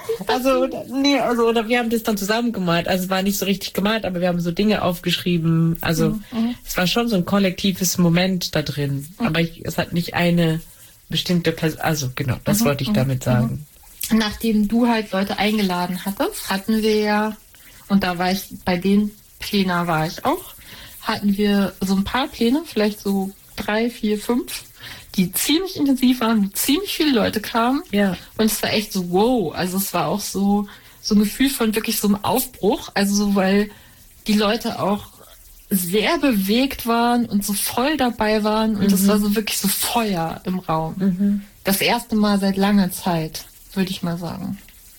Also, nee, also, oder wir haben das dann zusammen gemalt. Also, es war nicht so richtig gemalt, aber wir haben so Dinge aufgeschrieben. Also, es war schon so ein kollektives Moment da drin. Aber es hat nicht eine bestimmte Person, also, genau, das wollte ich damit sagen. Nachdem du halt Leute eingeladen hattest, hatten wir ja, und da war ich, bei den Plänen war ich auch, hatten wir so ein paar Pläne, vielleicht so 3, 4, 5, die ziemlich intensiv waren, wo ziemlich viele Leute kamen. Ja. Und es war echt so, wow. Also es war auch so ein Gefühl von wirklich so einem Aufbruch. Also so, weil die Leute auch sehr bewegt waren und so voll dabei waren. Und es war so wirklich so Feuer im Raum. Das erste Mal seit langer Zeit, würde ich mal sagen.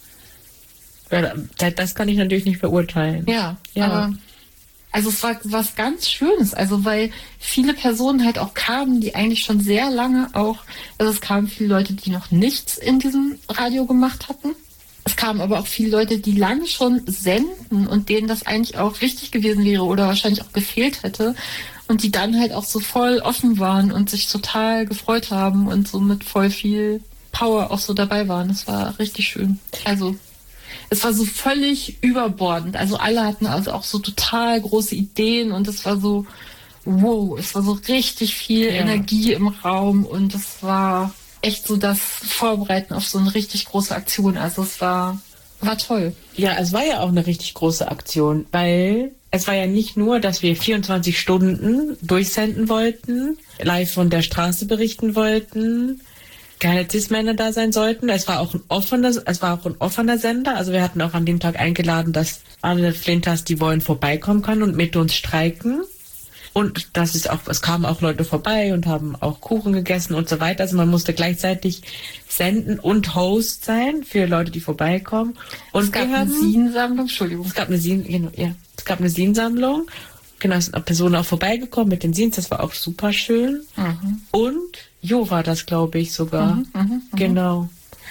Ja, das kann ich natürlich nicht beurteilen. Ja. Aber also es war was ganz Schönes, also weil viele Personen halt auch kamen, die eigentlich schon sehr lange auch, also es kamen viele Leute, die noch nichts in diesem Radio gemacht hatten. Es kamen aber auch viele Leute, die lange schon senden und denen das eigentlich auch wichtig gewesen wäre oder wahrscheinlich auch gefehlt hätte und die dann halt auch so voll offen waren und sich total gefreut haben und so mit voll viel Power auch so dabei waren. Das war richtig schön. Also es war so völlig überbordend. Also alle hatten also auch so total große Ideen und es war so, wow, es war so richtig viel Energie im Raum und es war echt so das Vorbereiten auf so eine richtig große Aktion. Also es war toll. Ja, es war ja auch eine richtig große Aktion, weil es war ja nicht nur, dass wir 24 Stunden durchsenden wollten, live von der Straße berichten wollten, keine Cis-Männer da sein sollten. Es war auch ein offener Sender. Also wir hatten auch an dem Tag eingeladen, dass alle Flinters, die wollen, vorbeikommen können und mit uns streiken. Und es kamen auch Leute vorbei und haben auch Kuchen gegessen und so weiter. Also man musste gleichzeitig senden und Host sein für Leute, die vorbeikommen. Und es gab eine Sinensammlung, Entschuldigung. Es gab eine Sinensammlung. Genau, es sind auch Personen auch vorbeigekommen mit den Sins. Das war auch super schön. Und Jo war das, glaube ich, sogar. Genau.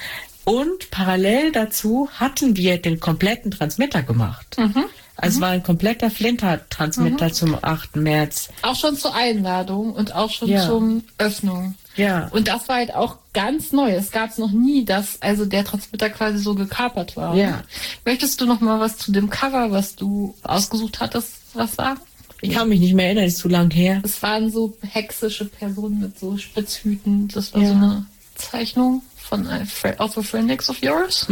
Und parallel dazu hatten wir den kompletten Transmitter gemacht. Also es war ein kompletter Flinter-Transmitter zum 8. März. Auch schon zur Einladung und auch schon zum Öffnung. Ja. Und das war halt auch ganz neu. Es gab es noch nie, dass also der Transmitter quasi so gekapert war. Ja. Möchtest du noch mal was zu dem Cover, was du ausgesucht hattest, was sagen? Ich kann mich nicht mehr erinnern, ist zu lang her. Es waren so hexische Personen mit so Spitzhüten. Das war so eine Zeichnung von of a friend of yours.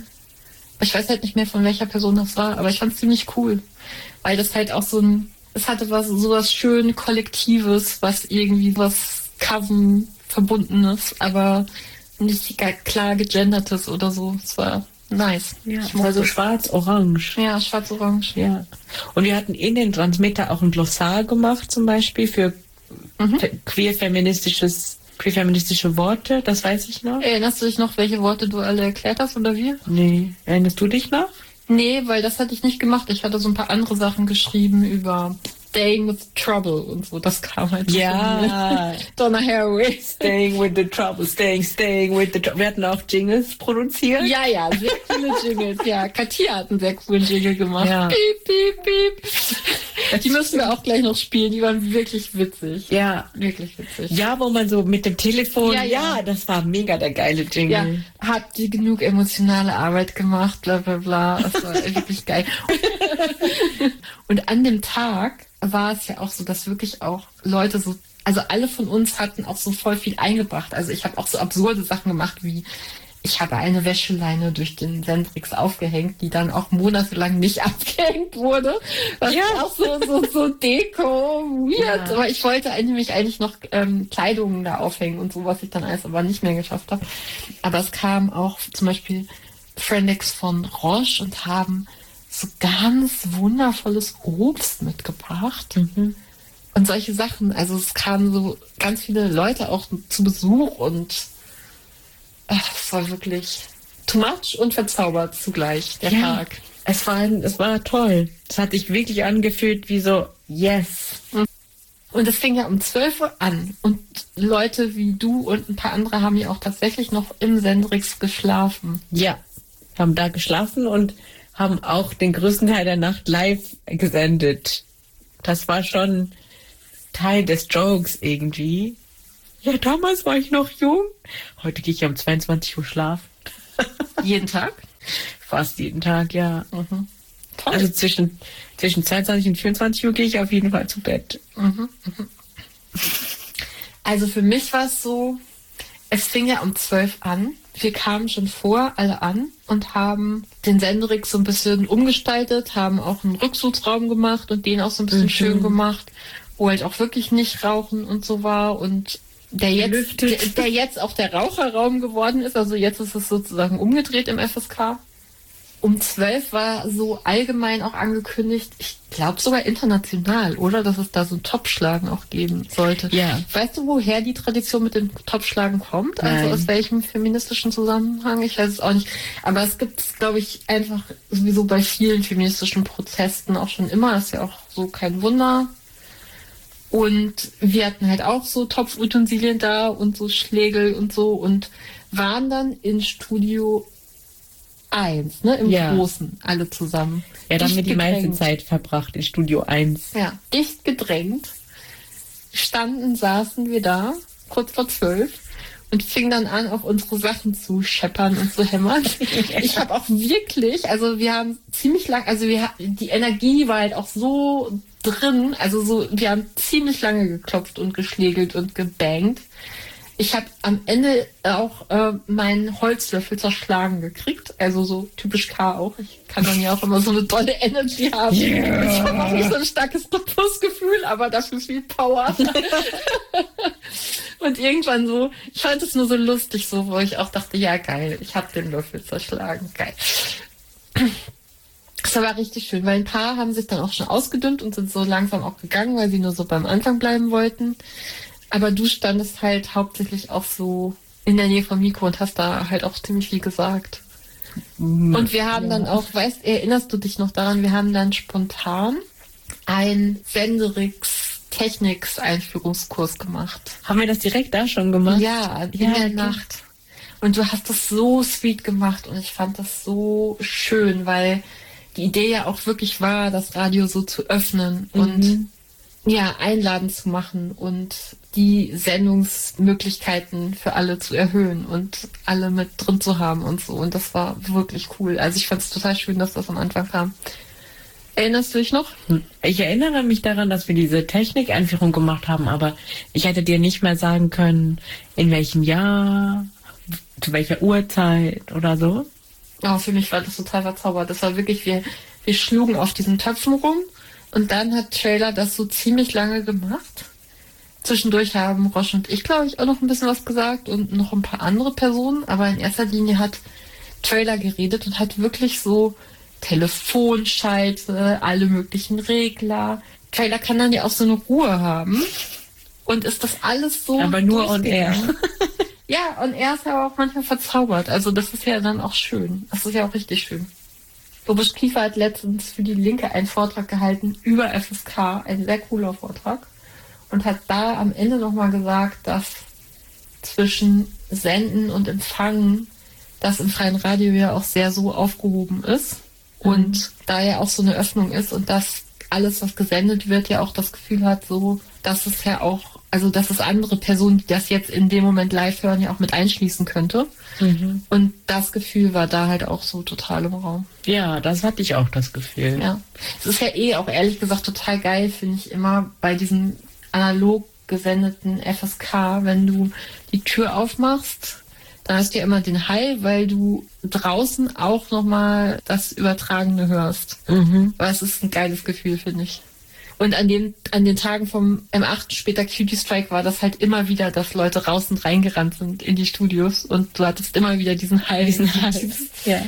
Ich weiß halt nicht mehr, von welcher Person das war, aber ich fand es ziemlich cool. Weil das halt auch es hatte sowas schön Kollektives, was irgendwie was Coven Verbundenes, aber nicht klar gegendertes oder so. Es war nice. Ja, also schwarz-orange. Ja, schwarz-orange. Ja. Und wir hatten in den Transmitter auch ein Glossar gemacht, zum Beispiel für queer-feministische Worte, das weiß ich noch. Erinnerst du dich noch, welche Worte du alle erklärt hast oder wir? Nee. Erinnerst du dich noch? Nee, weil das hatte ich nicht gemacht. Ich hatte so ein paar andere Sachen geschrieben über Staying with Trouble und so. Das kam halt ja. Donna Haraway. Staying with the Trouble, staying with the Trouble. Wir hatten auch Jingles produziert. Ja, sehr coole Jingles. Ja, Katia hat einen sehr coolen Jingle gemacht. Ja. Piep, piep, piep. Die müssen wir auch gleich noch spielen. Die waren wirklich witzig. Ja. Wirklich witzig. Ja, wo man so mit dem Telefon... Ja, das war mega der geile Jingle. Ja, habt ihr genug emotionale Arbeit gemacht, bla bla bla. Das war wirklich geil. Und an dem Tag war es ja auch so, dass wirklich auch Leute so, also alle von uns hatten auch so voll viel eingebracht. Also ich habe auch so absurde Sachen gemacht wie, ich habe eine Wäscheleine durch den Sendrix aufgehängt, die dann auch monatelang nicht abgehängt wurde. Das ist auch so Deko, weird. Ja. Aber ich wollte nämlich eigentlich noch Kleidung da aufhängen und so, was ich dann alles aber nicht mehr geschafft habe. Aber es kam auch zum Beispiel Friendex von Roche und haben so ganz wundervolles Obst mitgebracht. Und solche Sachen. Also es kamen so ganz viele Leute auch zu Besuch und es war wirklich too much und verzaubert zugleich, der Tag. Es war toll. Es hat sich wirklich angefühlt wie so, yes. Und es fing ja um 12 Uhr an. Und Leute wie du und ein paar andere haben ja auch tatsächlich noch im Sendrix geschlafen. Ja, haben da geschlafen und haben auch den größten Teil der Nacht live gesendet. Das war schon Teil des Jokes irgendwie. Ja, damals war ich noch jung. Heute gehe ich um 22 Uhr schlafen. Jeden Tag? Fast jeden Tag, ja. Mhm. Toll. Also zwischen 22 und 24 Uhr gehe ich auf jeden Fall zu Bett. Also für mich war es so, es fing ja um 12 an. Wir kamen schon vor, alle an und haben den Senderix so ein bisschen umgestaltet, haben auch einen Rückzugsraum gemacht und den auch so ein bisschen schön gemacht, wo halt auch wirklich nicht Rauchen und so war und der jetzt auch der Raucherraum geworden ist. Also jetzt ist es sozusagen umgedreht im FSK. Um 12 war so allgemein auch angekündigt, ich glaube sogar international, oder? Dass es da so ein Topfschlagen auch geben sollte. Ja. Weißt du, woher die Tradition mit dem Topfschlagen kommt? Also Nein. aus welchem feministischen Zusammenhang? Ich weiß es auch nicht. Aber es gibt es, glaube ich, einfach sowieso bei vielen feministischen Protesten auch schon immer. Das ist ja auch so kein Wunder. Und wir hatten halt auch so Topfutensilien da und so Schlägel und so und waren dann in Studio 1, ne, im Ja. Großen, alle zusammen. Ja, da haben wir Dicht die meiste gedrängt. Zeit verbracht in Studio 1. Ja, dicht gedrängt. Saßen wir da, kurz vor 12 und fingen dann an, auf unsere Sachen zu scheppern und zu hämmern. Ich habe auch wirklich, also wir haben ziemlich lang, also die Energie war halt auch so drin, also so, wir haben ziemlich lange geklopft und geschlägelt und gebangt. Ich habe am Ende auch meinen Holzlöffel zerschlagen gekriegt. Also so typisch K auch. Ich kann dann ja auch immer so eine tolle Energy haben. Yeah. Ich habe auch nicht so ein starkes Rhythmusgefühl, aber dafür viel Power. Und irgendwann so, ich fand es nur so lustig, so, wo ich auch dachte, ja geil, ich habe den Löffel zerschlagen. Geil. Das war richtig schön, weil ein paar haben sich dann auch schon ausgedünnt und sind so langsam auch gegangen, weil sie nur so beim Anfang bleiben wollten. Aber du standest halt hauptsächlich auch so in der Nähe vom Mikro und hast da halt auch ziemlich viel gesagt. Und wir haben dann auch, erinnerst du dich noch daran, wir haben dann spontan einen Senderix-Technics-Einführungskurs gemacht. Haben wir das direkt da schon gemacht? Ja, in Ja, der okay. Nacht. Und du hast das so sweet gemacht und ich fand das so schön, weil die Idee ja auch wirklich war, das Radio so zu öffnen und ja, einladend zu machen und die Sendungsmöglichkeiten für alle zu erhöhen und alle mit drin zu haben und so. Und das war wirklich cool. Also ich fand es total schön, dass das am Anfang kam. Erinnerst du dich noch? Ich erinnere mich daran, dass wir diese Technikeinführung gemacht haben, aber ich hätte dir nicht mehr sagen können, in welchem Jahr, zu welcher Uhrzeit oder so. Oh, für mich war das total verzaubert. Das war wirklich, wir schlugen auf diesen Töpfen rum und dann hat Trailer das so ziemlich lange gemacht. Zwischendurch haben Roche und ich, glaube ich, auch noch ein bisschen was gesagt und noch ein paar andere Personen, aber in erster Linie hat Trailer geredet und hat wirklich so Telefonschalte, alle möglichen Regler. Trailer kann dann ja auch so eine Ruhe haben und ist das alles so Aber nur on air. durchgegangen. Ja, on air ist ja auch manchmal verzaubert. Also das ist ja dann auch schön. Das ist ja auch richtig schön. Boris Kiefer hat letztens für die Linke einen Vortrag gehalten über FSK, ein sehr cooler Vortrag. Und hat da am Ende nochmal gesagt, dass zwischen Senden und Empfangen das im freien Radio ja auch sehr so aufgehoben ist. Und da ja auch so eine Öffnung ist und dass alles, was gesendet wird, ja auch das Gefühl hat, so, dass es ja auch, also dass es andere Personen, die das jetzt in dem Moment live hören, ja auch mit einschließen könnte. Und das Gefühl war da halt auch so total im Raum. Ja, das hatte ich auch das Gefühl. Ja. Es ist ja auch ehrlich gesagt total geil, finde ich immer bei diesen analog gesendeten FSK, wenn du die Tür aufmachst, dann hast du ja immer den Hall, weil du draußen auch nochmal das Übertragene hörst. Aber es ist ein geiles Gefühl, finde ich. Und an den Tagen vom M8 später Cutie Strike war das halt immer wieder, dass Leute raus und reingerannt sind in die Studios und du hattest immer wieder diesen Hall. Ja.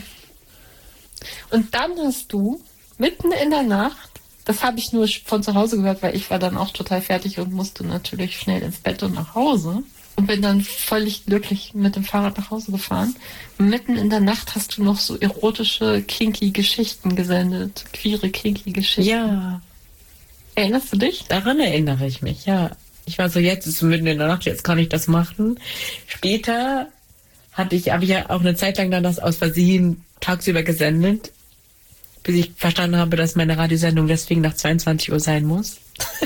Und dann hast du mitten in der Nacht, das habe ich nur von zu Hause gehört, weil ich war dann auch total fertig und musste natürlich schnell ins Bett und nach Hause. Und bin dann völlig glücklich mit dem Fahrrad nach Hause gefahren. Mitten in der Nacht hast du noch so erotische, kinky Geschichten gesendet. Queere, kinky Geschichten. Ja, Erinnerst du dich? daran erinnere ich mich, ja. Ich war so, jetzt ist es mitten in der Nacht, jetzt kann ich das machen. Später habe ich ja auch eine Zeit lang dann das aus Versehen tagsüber gesendet, bis ich verstanden habe, dass meine Radiosendung deswegen nach 22 Uhr sein muss.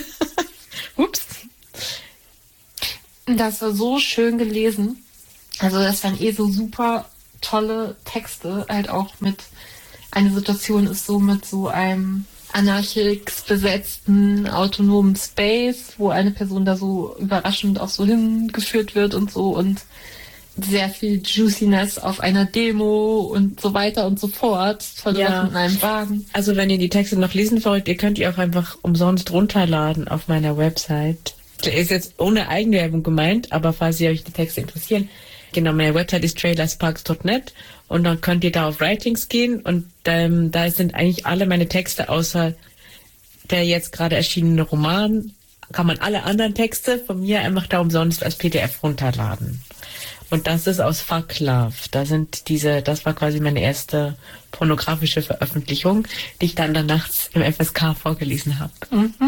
Ups. Das war so schön gelesen. Also das waren so super tolle Texte, halt auch mit, eine Situation ist so mit so einem anarchisch besetzten autonomen Space, wo eine Person da so überraschend auch so hingeführt wird und so und sehr viel Juiciness auf einer Demo und so weiter und so fort. Tolle Sachen in einem Wagen. Also wenn ihr die Texte noch lesen wollt, ihr könnt die auch einfach umsonst runterladen auf meiner Website. Ist jetzt ohne Eigenwerbung gemeint, aber falls ihr euch die Texte interessieren, genau, meine Website ist trailersparks.net und dann könnt ihr da auf Writings gehen und da sind eigentlich alle meine Texte außer der jetzt gerade erschienene Roman, kann man alle anderen Texte von mir einfach da umsonst als PDF runterladen. Und das ist aus Fuck Love. Das war quasi meine erste pornografische Veröffentlichung, die ich dann nachts im FSK vorgelesen habe.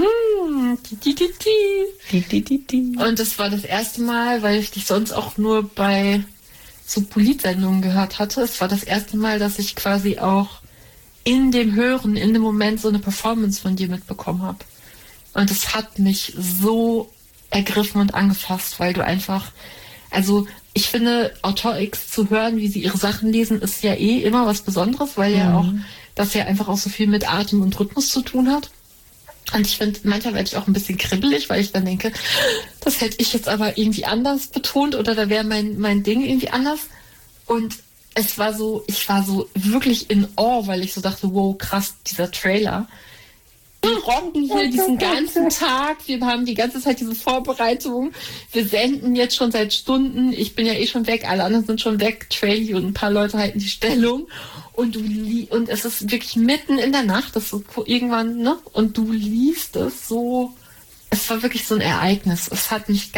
Und das war das erste Mal, weil ich dich sonst auch nur bei so Politsendungen gehört hatte. Es war das erste Mal, dass ich quasi auch in dem Hören, in dem Moment so eine Performance von dir mitbekommen habe. Und es hat mich so ergriffen und angefasst, weil du einfach, also ich finde, AutorIX zu hören, wie sie ihre Sachen lesen, ist ja eh immer was Besonderes, weil ja auch, das ja einfach auch so viel mit Atem und Rhythmus zu tun hat. Und ich finde, manchmal werde ich auch ein bisschen kribbelig, weil ich dann denke, das hätte ich jetzt aber irgendwie anders betont oder da wäre mein Ding irgendwie anders. Und ich war so wirklich in Awe, weil ich so dachte, wow, krass, dieser Trailer. Wir rocken hier diesen ganzen Tag, wir haben die ganze Zeit diese Vorbereitung, wir senden jetzt schon seit Stunden, ich bin ja eh schon weg, alle anderen sind schon weg, Trailly und ein paar Leute halten dieStellung und es ist wirklich mitten in der Nacht, das ist so irgendwann, ne? Und du liest es so, es war wirklich so ein Ereignis, es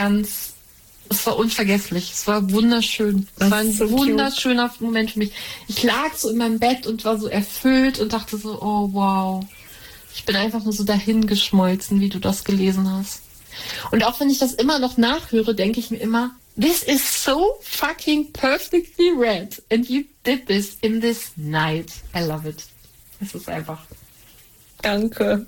war unvergesslich, es war wunderschön, es war ein so wunderschöner Moment für mich. Ich lag so in meinem Bett und war so erfüllt und dachte so, oh wow. Ich bin einfach nur so dahin geschmolzen, wie du das gelesen hast. Und auch wenn ich das immer noch nachhöre, denke ich mir immer, this is so fucking perfectly read. And you did this in this night. I love it. Es ist einfach. Danke.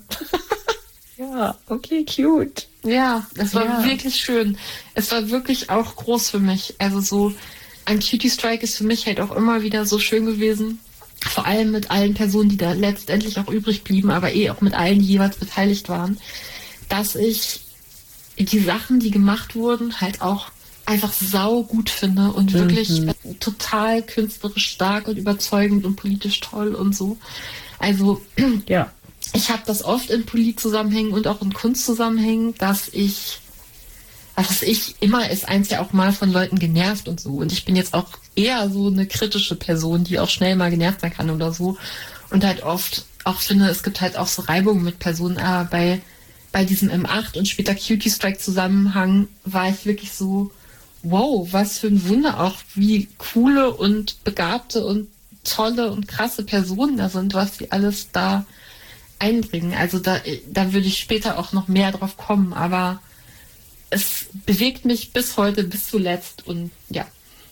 Ja, okay, cute. Ja, es war wirklich schön. Es war wirklich auch groß für mich. Also so, ein Cutie Strike ist für mich halt auch immer wieder so schön gewesen. Vor allem mit allen Personen, die da letztendlich auch übrig blieben, aber auch mit allen, die jeweils beteiligt waren, dass ich die Sachen, die gemacht wurden, halt auch einfach sau gut finde und wirklich total künstlerisch stark und überzeugend und politisch toll und so. Also ja, ich habe das oft in Polit-Zusammenhängen und auch in Kunstzusammenhängen, dass ich immer ist eins ja auch mal von Leuten genervt und so. Und ich bin jetzt auch eher so eine kritische Person, die auch schnell mal genervt sein kann oder so. Und halt oft auch finde, es gibt halt auch so Reibungen mit Personen. Aber bei diesem M8 und später Cutie Strike Zusammenhang war ich wirklich so, wow, was für ein Wunder auch, wie coole und begabte und tolle und krasse Personen da sind, was die alles da einbringen. Also da würde ich später auch noch mehr drauf kommen, aber es bewegt mich bis heute, bis zuletzt und ja.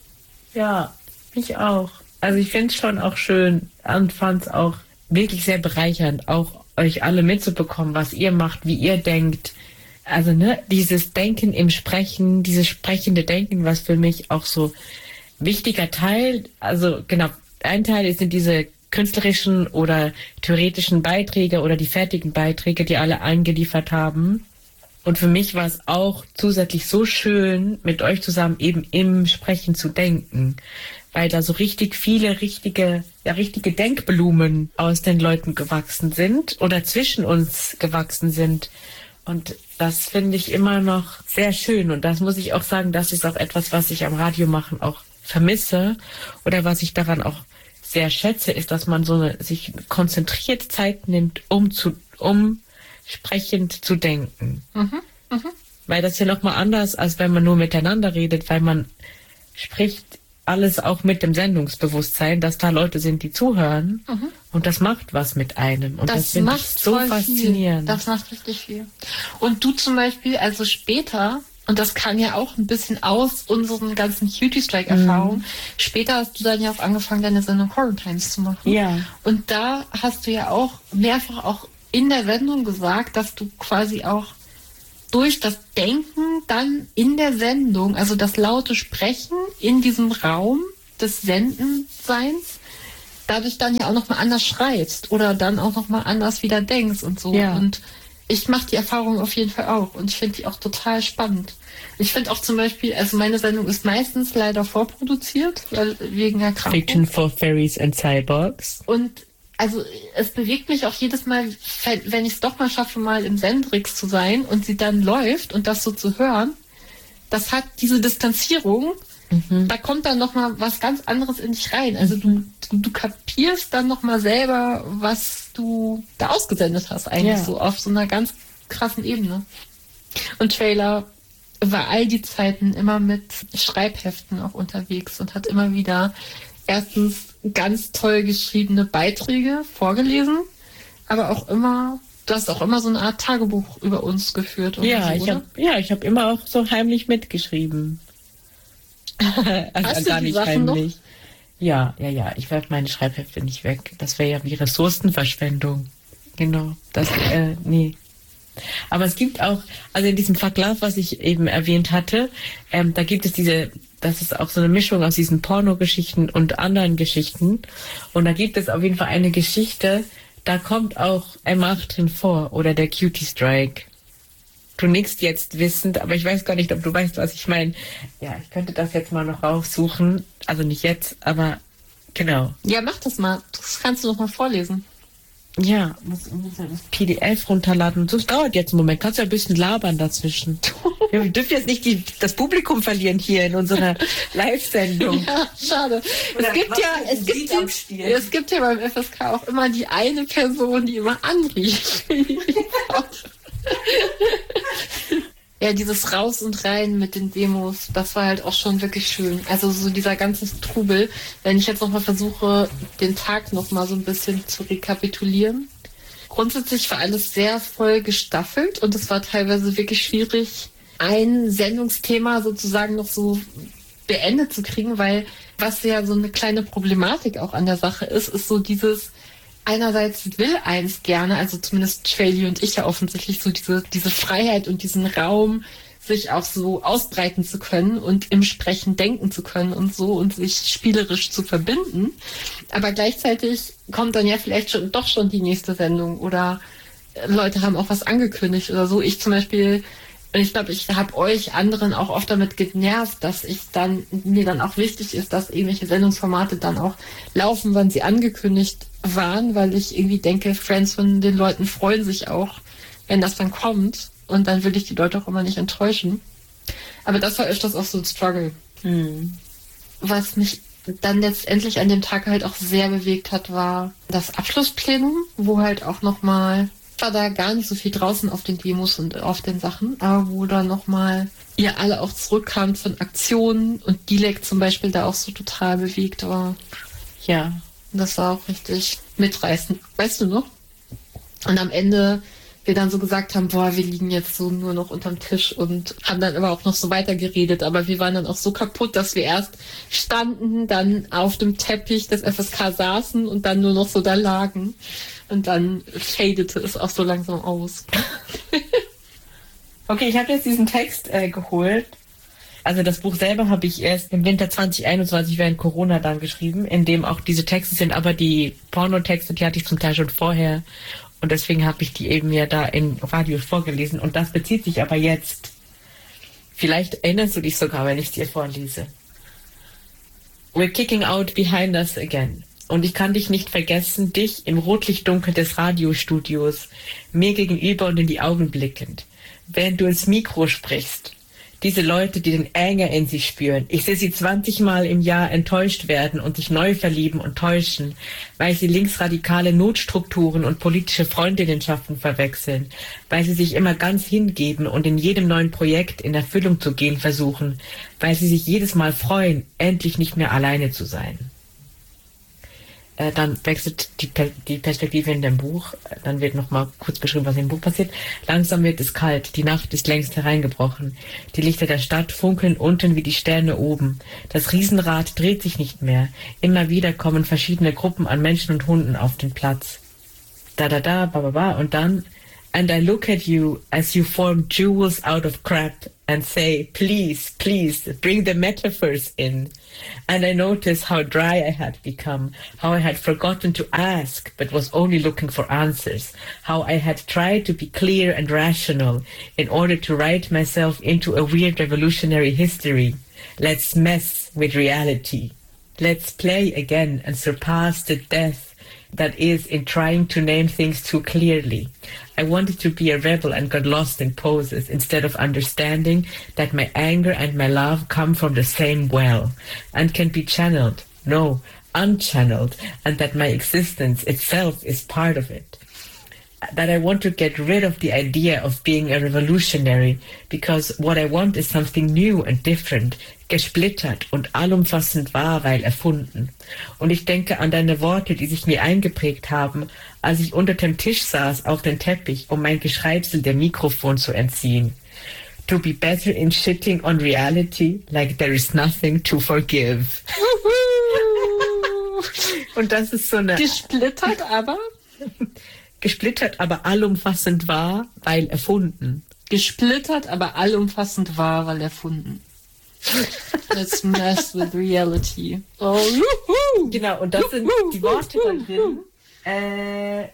Ja, ich auch. Also ich finde es schon auch schön und fand es auch wirklich sehr bereichernd, auch euch alle mitzubekommen, was ihr macht, wie ihr denkt. Also dieses Denken im Sprechen, dieses sprechende Denken, was für mich auch so wichtiger Teil, also genau, ein Teil sind diese künstlerischen oder theoretischen Beiträge oder die fertigen Beiträge, die alle eingeliefert haben. Und für mich war es auch zusätzlich so schön, mit euch zusammen eben im Sprechen zu denken, weil da so richtig viele richtige Denkblumen aus den Leuten gewachsen sind oder zwischen uns gewachsen sind. Und das finde ich immer noch sehr schön. Und das muss ich auch sagen, das ist auch etwas, was ich am Radio machen auch vermisse oder was ich daran auch sehr schätze, ist, dass man sich konzentriert Zeit nimmt, um sprechend zu denken. Weil das ist ja nochmal anders, als wenn man nur miteinander redet, weil man spricht alles auch mit dem Sendungsbewusstsein, dass da Leute sind, die zuhören und das macht was mit einem. Und das finde ich so faszinierend. Das macht richtig viel. Und du zum Beispiel, also später, und das kam ja auch ein bisschen aus unseren ganzen Cutie Strike-Erfahrungen, später hast du dann ja auch angefangen, deine Sendung Quarantines zu machen. Ja. Und da hast du ja auch mehrfach auch in der Sendung gesagt, dass du quasi auch durch das Denken dann in der Sendung, also das laute Sprechen in diesem Raum des Sendenseins dadurch dann ja auch nochmal anders schreibst oder dann auch nochmal anders wieder denkst und so. Ja. Und ich mache die Erfahrung auf jeden Fall auch und ich finde die auch total spannend. Ich finde auch zum Beispiel, also meine Sendung ist meistens leider vorproduziert, weil wegen Erkrankung. Fiction for Fairies and Cyborgs. Und also es bewegt mich auch jedes Mal, wenn ich es doch mal schaffe, mal im Sendrix zu sein und sie dann läuft und das so zu hören, das hat diese Distanzierung, da kommt dann nochmal was ganz anderes in dich rein. Also du kapierst dann nochmal selber, was du da ausgesendet hast, eigentlich so auf so einer ganz krassen Ebene. Und Trailer war all die Zeiten immer mit Schreibheften auch unterwegs und hat immer wieder erstens ganz toll geschriebene Beiträge vorgelesen, aber auch immer, du hast auch immer so eine Art Tagebuch über uns geführt. Ja, so, ich habe immer auch so heimlich mitgeschrieben. Also hast gar du die nicht Sachen heimlich. Noch? Ja, ich werfe meine Schreibhefte nicht weg. Das wäre ja wie Ressourcenverschwendung. Genau, nee. Aber es gibt auch, also in diesem Fuck Love, was ich eben erwähnt hatte, da gibt es das ist auch so eine Mischung aus diesen Pornogeschichten und anderen Geschichten. Und da gibt es auf jeden Fall eine Geschichte, da kommt auch Emma drin vor oder der Cutie Strike. Du nickst jetzt wissend, aber ich weiß gar nicht, ob du weißt, was ich meine. Ja, ich könnte das jetzt mal noch raussuchen. Also nicht jetzt, aber genau. Ja, mach das mal. Das kannst du noch mal vorlesen. Ja, muss das PDF runterladen. Das dauert jetzt einen Moment. Kannst du ein bisschen labern dazwischen. Wir dürfen jetzt nicht das Publikum verlieren hier in unserer Live-Sendung. Ja, schade. Es gibt ja beim FSK auch immer die eine Person, die immer anrief. Ja, dieses Raus und Rein mit den Demos, das war halt auch schon wirklich schön. Also so dieser ganze Trubel, wenn ich jetzt nochmal versuche, den Tag nochmal so ein bisschen zu rekapitulieren. Grundsätzlich war alles sehr voll gestaffelt und es war teilweise wirklich schwierig, ein Sendungsthema sozusagen noch so beendet zu kriegen, weil was ja so eine kleine Problematik auch an der Sache ist so dieses einerseits will eins gerne, also zumindest Traily und ich ja offensichtlich so diese Freiheit und diesen Raum, sich auch so ausbreiten zu können und im Sprechen denken zu können und so und sich spielerisch zu verbinden. Aber gleichzeitig kommt dann ja vielleicht schon die nächste Sendung oder Leute haben auch was angekündigt oder so. Ich zum Beispiel, und ich glaube, ich habe euch anderen auch oft damit genervt, dass mir dann auch wichtig ist, dass irgendwelche Sendungsformate dann auch laufen, wann sie angekündigt waren, weil ich irgendwie denke, Friends von den Leuten freuen sich auch, wenn das dann kommt und dann will ich die Leute auch immer nicht enttäuschen. Aber das war öfters auch so ein Struggle. Was mich dann letztendlich an dem Tag halt auch sehr bewegt hat, war das Abschlussplenum, wo halt auch nochmal, war da gar nicht so viel draußen auf den Demos und auf den Sachen, aber wo dann nochmal ihr alle auch zurückkamt von Aktionen und Dilek zum Beispiel da auch so total bewegt war. Ja. Das war auch richtig mitreißend. Weißt du noch? Und am Ende wir dann so gesagt haben, boah, wir liegen jetzt so nur noch unterm Tisch und haben dann aber auch noch so weitergeredet. Aber wir waren dann auch so kaputt, dass wir erst standen, dann auf dem Teppich des FSK saßen und dann nur noch so da lagen. Und dann fadete es auch so langsam aus. Okay, ich habe jetzt diesen Text geholt. Also das Buch selber habe ich erst im Winter 2021 während Corona dann geschrieben, in dem auch diese Texte sind, aber die Pornotexte, die hatte ich zum Teil schon vorher. Und deswegen habe ich die eben ja da in Radios vorgelesen. Und das bezieht sich aber jetzt. Vielleicht erinnerst du dich sogar, wenn ich es dir vorlese. We're kicking out behind us again. Und ich kann dich nicht vergessen, dich im Rotlichtdunkel des Radiostudios, mir gegenüber und in die Augen blickend, während du ins Mikro sprichst. Diese Leute, die den Ärger in sich spüren. Ich sehe sie 20 Mal im Jahr enttäuscht werden und sich neu verlieben und täuschen, weil sie linksradikale Notstrukturen und politische Freundinnenschaften verwechseln, weil sie sich immer ganz hingeben und in jedem neuen Projekt in Erfüllung zu gehen versuchen, weil sie sich jedes Mal freuen, endlich nicht mehr alleine zu sein. Dann wechselt die Perspektive in dem Buch. Dann wird nochmal kurz beschrieben, was im Buch passiert. Langsam wird es kalt. Die Nacht ist längst hereingebrochen. Die Lichter der Stadt funkeln unten wie die Sterne oben. Das Riesenrad dreht sich nicht mehr. Immer wieder kommen verschiedene Gruppen an Menschen und Hunden auf den Platz. Da, ba, ba, ba. Und dann: And I look at you as you form jewels out of crap and say, please, please, bring the metaphors in. And I noticed how dry I had become, how I had forgotten to ask, but was only looking for answers, how I had tried to be clear and rational in order to write myself into a weird revolutionary history. Let's mess with reality. Let's play again and surpass the death that is in trying to name things too clearly. I wanted to be a rebel and got lost in poses instead of understanding that my anger and my love come from the same well and can be channeled, no, unchanneled, and that my existence itself is part of it. That I want to get rid of the idea of being a revolutionary, because what I want is something new and different, gesplittert und allumfassend wahr, weil erfunden. Und ich denke an deine Worte, die sich mir eingeprägt haben, als ich unter dem Tisch saß auf dem Teppich, um mein Geschreibsel dem Mikrofon zu entziehen. To be better in shitting on reality, like there is nothing to forgive. Und das ist so eine... Gesplittert aber? Gesplittert, aber allumfassend wahr, weil erfunden. Gesplittert, aber allumfassend wahr, weil erfunden. Let's mess with reality. Oh, juhu. Genau, und das sind die Worte da drin.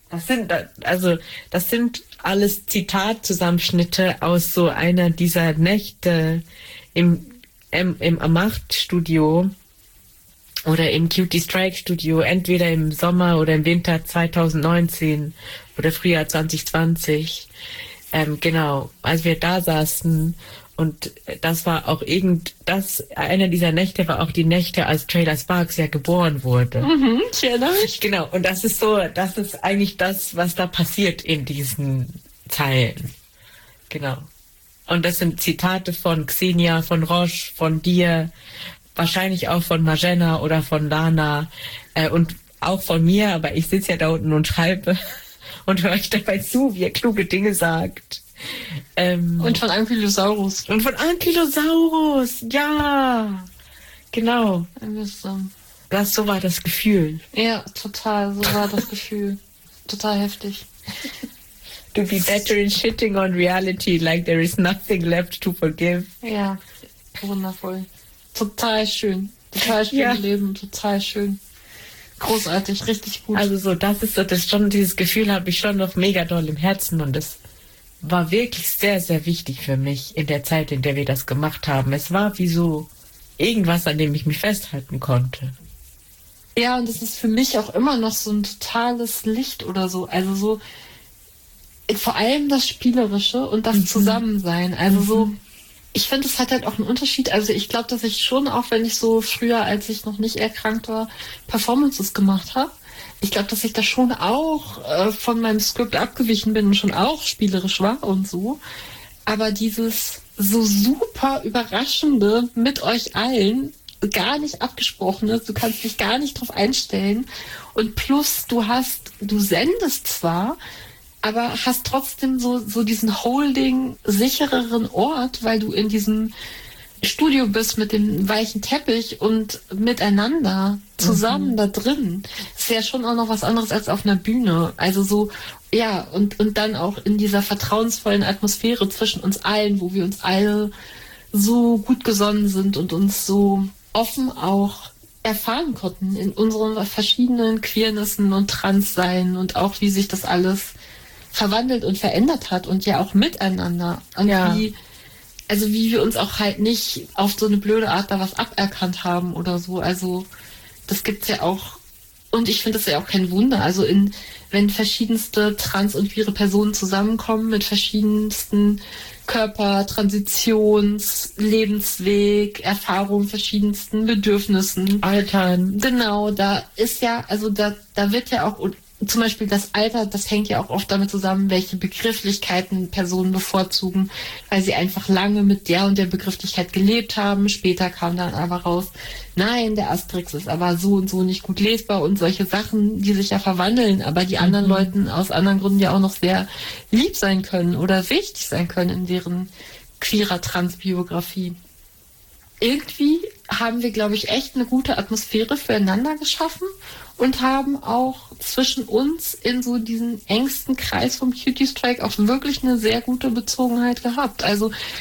Das sind alles Zitatzusammenschnitte aus so einer dieser Nächte im Amacht-Studio oder im Cutie Strike Studio, entweder im Sommer oder im Winter 2019 oder Frühjahr 2020. Genau, als wir da saßen, und das war auch einer dieser Nächte war auch die Nächte, als Trailer Sparks ja geboren wurde. Ich erinnere mich. Genau, und das ist eigentlich das, was da passiert in diesen Zeilen. Genau. Und das sind Zitate von Xenia, von Roche, von dir, wahrscheinlich auch von Magena oder von Lana und auch von mir, aber ich sitze ja da unten und schreibe und höre euch dabei zu, wie ihr kluge Dinge sagt. Und von Ankylosaurus. Und von Ankylosaurus, ja, genau. So war das Gefühl. Ja, total, so war das Gefühl. Total heftig. To be better in shitting on reality, like there is nothing left to forgive. Ja, wundervoll. Total schön. Total schön Ja. Leben, total schön. Großartig, richtig gut. Also so, das schon, dieses Gefühl habe ich schon noch mega doll im Herzen, und es war wirklich sehr, sehr wichtig für mich in der Zeit, in der wir das gemacht haben. Es war wie so irgendwas, an dem ich mich festhalten konnte. Ja, und es ist für mich auch immer noch so ein totales Licht oder so. Also so, vor allem das Spielerische und das Zusammensein. Also so, ich finde, es hat halt auch einen Unterschied. Also ich glaube, dass ich schon, auch wenn ich so früher, als ich noch nicht erkrankt war, Performances gemacht habe, ich glaube, dass ich da schon auch von meinem Skript abgewichen bin und schon auch spielerisch war und so. Aber dieses so super Überraschende mit euch allen, gar nicht abgesprochenes, du kannst dich gar nicht drauf einstellen. Und plus, du sendest zwar, aber hast trotzdem so diesen holding sichereren Ort, weil du in diesem Studio bist mit dem weichen Teppich und miteinander zusammen da drin. Ist ja schon auch noch was anderes als auf einer Bühne. Also so, ja, und dann auch in dieser vertrauensvollen Atmosphäre zwischen uns allen, wo wir uns alle so gut gesonnen sind und uns so offen auch erfahren konnten in unseren verschiedenen Queernessen und Transsein und auch wie sich das alles verwandelt und verändert hat und ja auch miteinander. Und Ja. wie wir uns auch halt nicht auf so eine blöde Art da was aberkannt haben oder so. Also das gibt's ja auch. Und ich finde das ja auch kein Wunder. Also wenn verschiedenste trans- und queere Personen zusammenkommen mit verschiedensten Körper, Transitions, Lebensweg, Erfahrungen, verschiedensten Bedürfnissen. Altern. Genau, da ist ja, also da wird ja auch, und zum Beispiel das Alter, das hängt ja auch oft damit zusammen, welche Begrifflichkeiten Personen bevorzugen, weil sie einfach lange mit der und der Begrifflichkeit gelebt haben. Später kam dann aber raus, nein, der Asterix ist aber so und so nicht gut lesbar und solche Sachen, die sich ja verwandeln, aber die anderen Leuten aus anderen Gründen ja auch noch sehr lieb sein können oder wichtig sein können in deren queerer Transbiografie. Irgendwie haben wir, glaube ich, echt eine gute Atmosphäre füreinander geschaffen und haben auch zwischen uns in so diesen engsten Kreis vom Cutie Strike auch wirklich eine sehr gute Bezogenheit gehabt. Also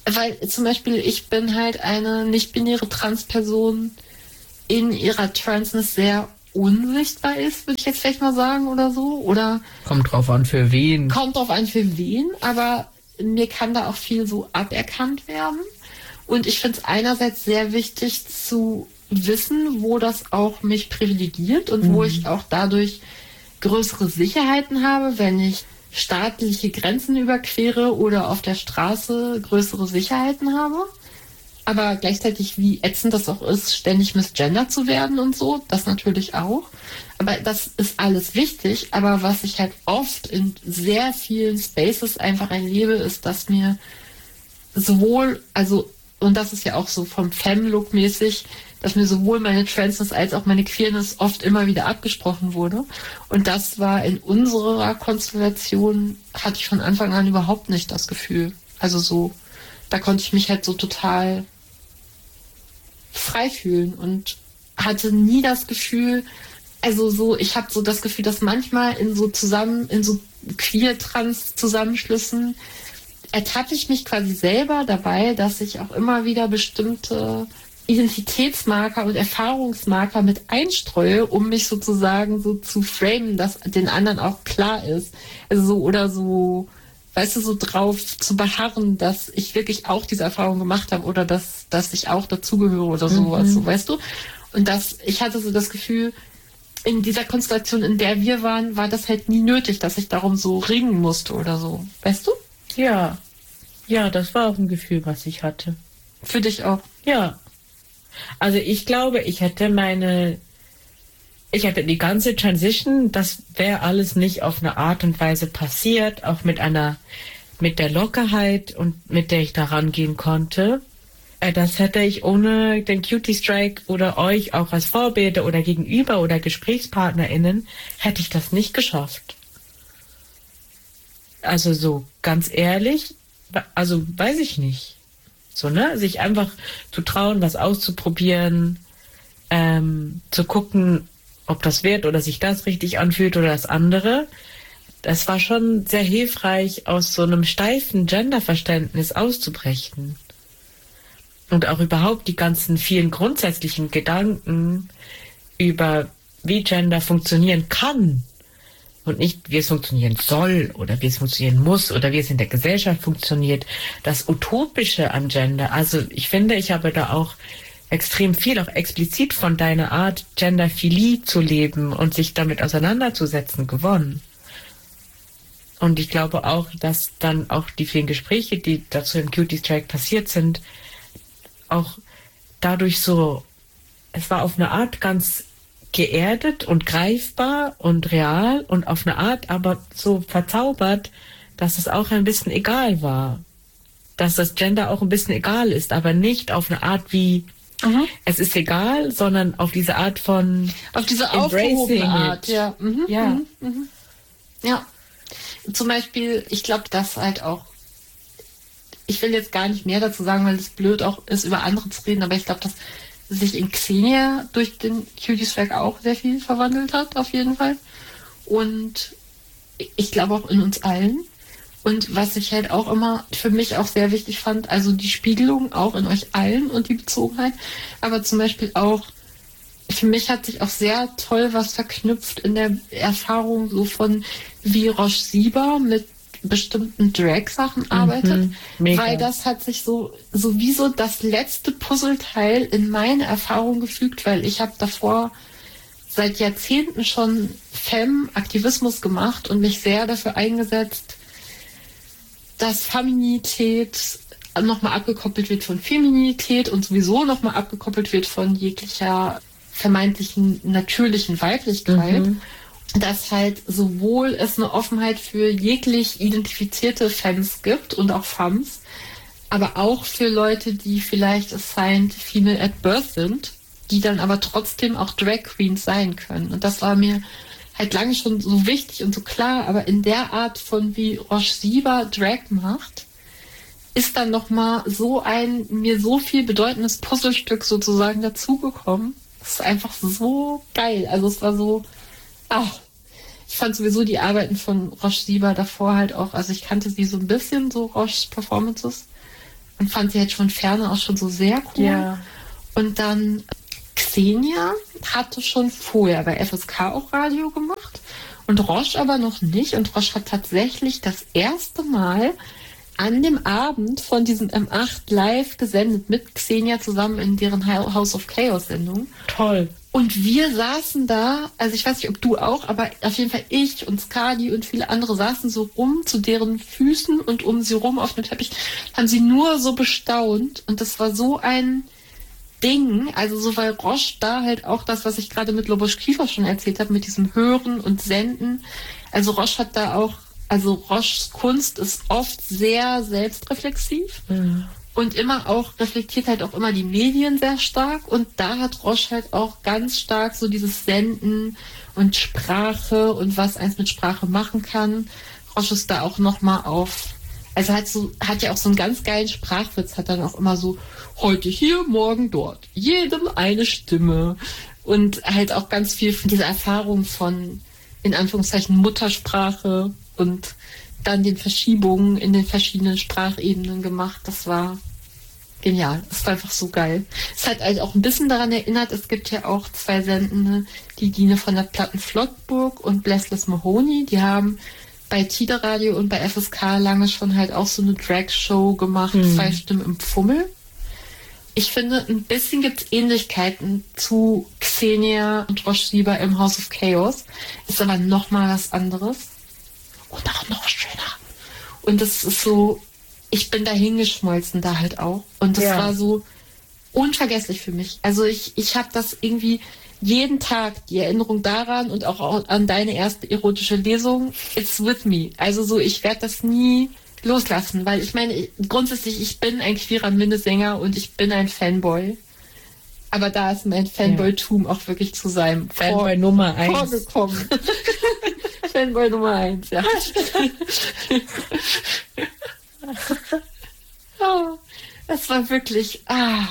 Weil zum Beispiel ich bin halt eine nicht-binäre Transperson in ihrer Transness sehr unsichtbar ist, würde ich jetzt vielleicht mal sagen oder so. Oder Kommt drauf an, für wen. kommt drauf an, für wen, aber mir kann da auch viel so aberkannt werden. Und ich finde es einerseits sehr wichtig zu wissen, wo das auch mich privilegiert und wo ich auch dadurch größere Sicherheiten habe, wenn ich staatliche Grenzen überquere oder auf der Straße größere Sicherheiten habe. Aber gleichzeitig, wie ätzend das auch ist, ständig misgendert zu werden und so, das natürlich auch. Aber das ist alles wichtig. Aber was ich halt oft in sehr vielen Spaces einfach erlebe, ist, dass mir sowohl, also, und das ist ja auch so vom Femme-Look mäßig, dass mir sowohl meine Transness als auch meine Queerness oft immer wieder abgesprochen wurde. Und das war in unserer Konstellation, hatte ich von Anfang an überhaupt nicht das Gefühl. Also so, da konnte ich mich halt so total frei fühlen und hatte nie das Gefühl, also so, ich habe so das Gefühl, dass manchmal in so Queer-Trans-Zusammenschlüssen ertappe ich mich quasi selber dabei, dass ich auch immer wieder bestimmte Identitätsmarker und Erfahrungsmarker mit einstreue, um mich sozusagen so zu framen, dass den anderen auch klar ist. Also so oder so, weißt du, so drauf zu beharren, dass ich wirklich auch diese Erfahrung gemacht habe oder dass ich auch dazugehöre oder sowas, so, weißt du? Und ich hatte so das Gefühl, in dieser Konstellation, in der wir waren, war das halt nie nötig, dass ich darum so ringen musste oder so, weißt du? Ja. Ja, das war auch ein Gefühl, was ich hatte. Für dich auch. Ja. Also ich glaube, ich hätte die ganze Transition, das wäre alles nicht auf eine Art und Weise passiert, auch mit der Lockerheit und mit der ich da rangehen konnte. Das hätte ich ohne den Cutie Strike oder euch auch als Vorbilder oder Gegenüber oder GesprächspartnerInnen, hätte ich das nicht geschafft. Also so ganz ehrlich, also weiß ich nicht. So, ne? Sich einfach zu trauen, was auszuprobieren, zu gucken, ob das wird oder sich das richtig anfühlt oder das andere. Das war schon sehr hilfreich, aus so einem steifen Genderverständnis auszubrechen. Und auch überhaupt die ganzen vielen grundsätzlichen Gedanken über wie Gender funktionieren kann und nicht, wie es funktionieren soll oder wie es funktionieren muss oder wie es in der Gesellschaft funktioniert. Das Utopische an Gender, also ich finde, ich habe da auch extrem viel, auch explizit von deiner Art, Genderphilie zu leben und sich damit auseinanderzusetzen, gewonnen. Und ich glaube auch, dass dann auch die vielen Gespräche, die dazu im Cutie Strike passiert sind, auch dadurch so, es war auf eine Art ganz geerdet und greifbar und real und auf eine Art aber so verzaubert, dass es auch ein bisschen egal war. Dass das Gender auch ein bisschen egal ist, aber nicht auf eine Art wie es ist egal, sondern auf diese Art von auf diese aufgehobene Art, ja. Ja. Ja. Zum Beispiel, ich glaube, dass halt auch, ich will jetzt gar nicht mehr dazu sagen, weil es blöd auch ist, über andere zu reden, aber ich glaube, dass sich in Xenia durch den Cutie Strike auch sehr viel verwandelt hat, auf jeden Fall. Und ich glaube auch in uns allen. Und was ich halt auch immer für mich auch sehr wichtig fand, also die Spiegelung auch in euch allen und die Bezogenheit, aber zum Beispiel auch, für mich hat sich auch sehr toll was verknüpft in der Erfahrung so von, wie Roche Sieber mit bestimmten Drag-Sachen arbeitet, weil das hat sich sowieso das letzte Puzzleteil in meine Erfahrung gefügt, weil ich habe davor seit Jahrzehnten schon Femme-Aktivismus gemacht und mich sehr dafür eingesetzt, dass Femininität nochmal abgekoppelt wird von Feminität und sowieso nochmal abgekoppelt wird von jeglicher vermeintlichen natürlichen Weiblichkeit. Dass halt sowohl es eine Offenheit für jeglich identifizierte Femmes gibt und auch Femmes, aber auch für Leute, die vielleicht assigned female at birth sind, die dann aber trotzdem auch Drag Queens sein können. Und das war mir halt lange schon so wichtig und so klar, aber in der Art von wie Roche Sieber Drag macht, ist dann nochmal so ein mir so viel bedeutendes Puzzlestück sozusagen dazugekommen. Das ist einfach so geil. Also es war so, ich fand sowieso die Arbeiten von Roche Sieber davor halt auch, also ich kannte sie so ein bisschen, so Roches Performances, und fand sie halt von Ferne auch schon so sehr cool. Ja. Und dann Xenia hatte schon vorher bei FSK auch Radio gemacht und Roche aber noch nicht. Und Roche hat tatsächlich das erste Mal an dem Abend von diesem M8 live gesendet mit Xenia zusammen in deren House of Chaos Sendung. Toll. Und wir saßen da, also ich weiß nicht, ob du auch, aber auf jeden Fall ich und Skadi und viele andere saßen so rum zu deren Füßen und um sie rum auf dem Teppich, haben sie nur so bestaunt. Und das war so ein Ding, also so, weil Roche da halt auch das, was ich gerade mit Lobos Kiefer schon erzählt habe, mit diesem Hören und Senden. Also Roche hat da auch, also Roches Kunst ist oft sehr selbstreflexiv. Mhm. Und immer auch, reflektiert halt auch immer die Medien sehr stark. Und da hat Roche halt auch ganz stark so dieses Senden und Sprache und was eins mit Sprache machen kann. Roche ist da auch nochmal auf, also hat ja auch so einen ganz geilen Sprachwitz, hat dann auch immer so, heute hier, morgen dort, jedem eine Stimme. Und halt auch ganz viel von dieser Erfahrung von, in Anführungszeichen, Muttersprache und dann den Verschiebungen in den verschiedenen Sprachebenen gemacht. Das war genial. Das war einfach so geil. Es hat halt auch ein bisschen daran erinnert, es gibt ja auch 2 Sendende, die Dine von der Platten-Flottburg und Blessless Mahoney, die haben bei Tide Radio und bei FSK lange schon halt auch so eine Drag-Show gemacht, 2 Stimmen im Pfummel. Ich finde, ein bisschen gibt es Ähnlichkeiten zu Xenia und Roche Sieber im House of Chaos, ist aber nochmal was anderes. Und auch noch schöner. Und das ist so, ich bin da hingeschmolzen da halt auch. Und das war so unvergesslich für mich. Also ich habe das irgendwie jeden Tag, die Erinnerung daran und auch an deine erste erotische Lesung, it's with me. Also so, ich werde das nie loslassen, weil ich meine, grundsätzlich, ich bin ein queerer Minnesänger und ich bin ein Fanboy. Aber da ist mein Fanboy-Tum auch wirklich zu seinem Fanboy Nummer 1 vorgekommen. Fanboy Nummer 1, ja. Oh, das war wirklich,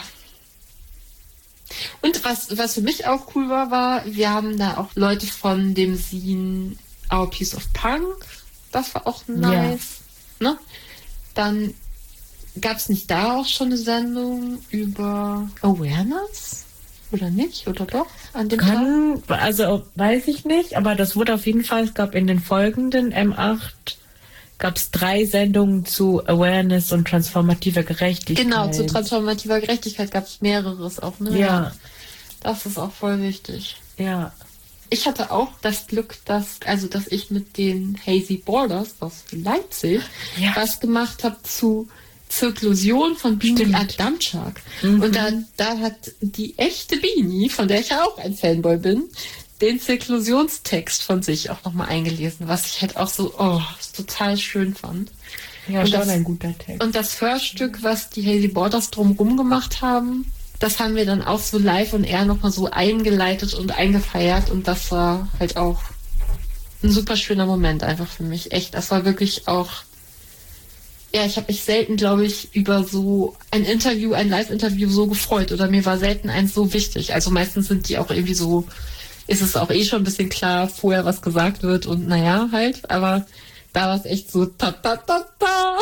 Und was für mich auch cool war, wir haben da auch Leute von dem Scene Our Piece of Punk. Das war auch nice. Ja. Ne? Dann gab es nicht da auch schon eine Sendung über Awareness? Oder nicht? Oder doch? An dem Tag? Also weiß ich nicht, aber das wurde auf jeden Fall, es gab in den folgenden M8 gab es 3 Sendungen zu Awareness und transformativer Gerechtigkeit. Genau, zu transformativer Gerechtigkeit gab es mehreres auch, ne? Ja. Das ist auch voll wichtig. Ja. Ich hatte auch das Glück, dass ich mit den Hazy Borders aus Leipzig was gemacht habe zu Zirklusion von Bini Adamczak. Und da hat die echte Bini, von der ich ja auch ein Fanboy bin, den Zirklusionstext von sich auch nochmal eingelesen, was ich halt auch so total schön fand. Ja, schon ein guter Text. Und das Hörstück, was die Hazy Borders drumherum gemacht haben, das haben wir dann auch so live und air nochmal so eingeleitet und eingefeiert. Und das war halt auch ein super schöner Moment einfach für mich. Echt, das war wirklich auch, ja, ich habe mich selten, glaube ich, über so ein Live-Interview so gefreut. Oder mir war selten eins so wichtig. Also meistens sind die auch irgendwie so, ist es auch schon ein bisschen klar, vorher was gesagt wird und naja, halt. Aber da war es echt so ta-ta-ta-ta.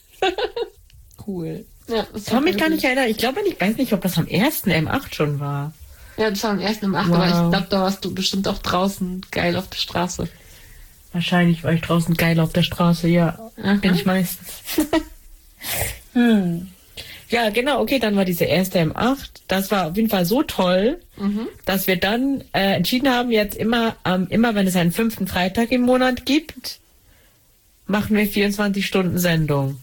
Cool. Ja, ich kann mich gar nicht erinnern. Ich glaube, ich weiß nicht, ob das am 1. M8 schon war. Ja, das war am 1. M8, aber ich glaube, da warst du bestimmt auch draußen geil auf der Straße. Wahrscheinlich war ich draußen geil auf der Straße, ja. Bin ich meistens. Ja, genau, okay, dann war diese erste M8. Das war auf jeden Fall so toll, dass wir dann entschieden haben, jetzt immer, wenn es einen 5. Freitag im Monat gibt, machen wir 24 Stunden Sendung.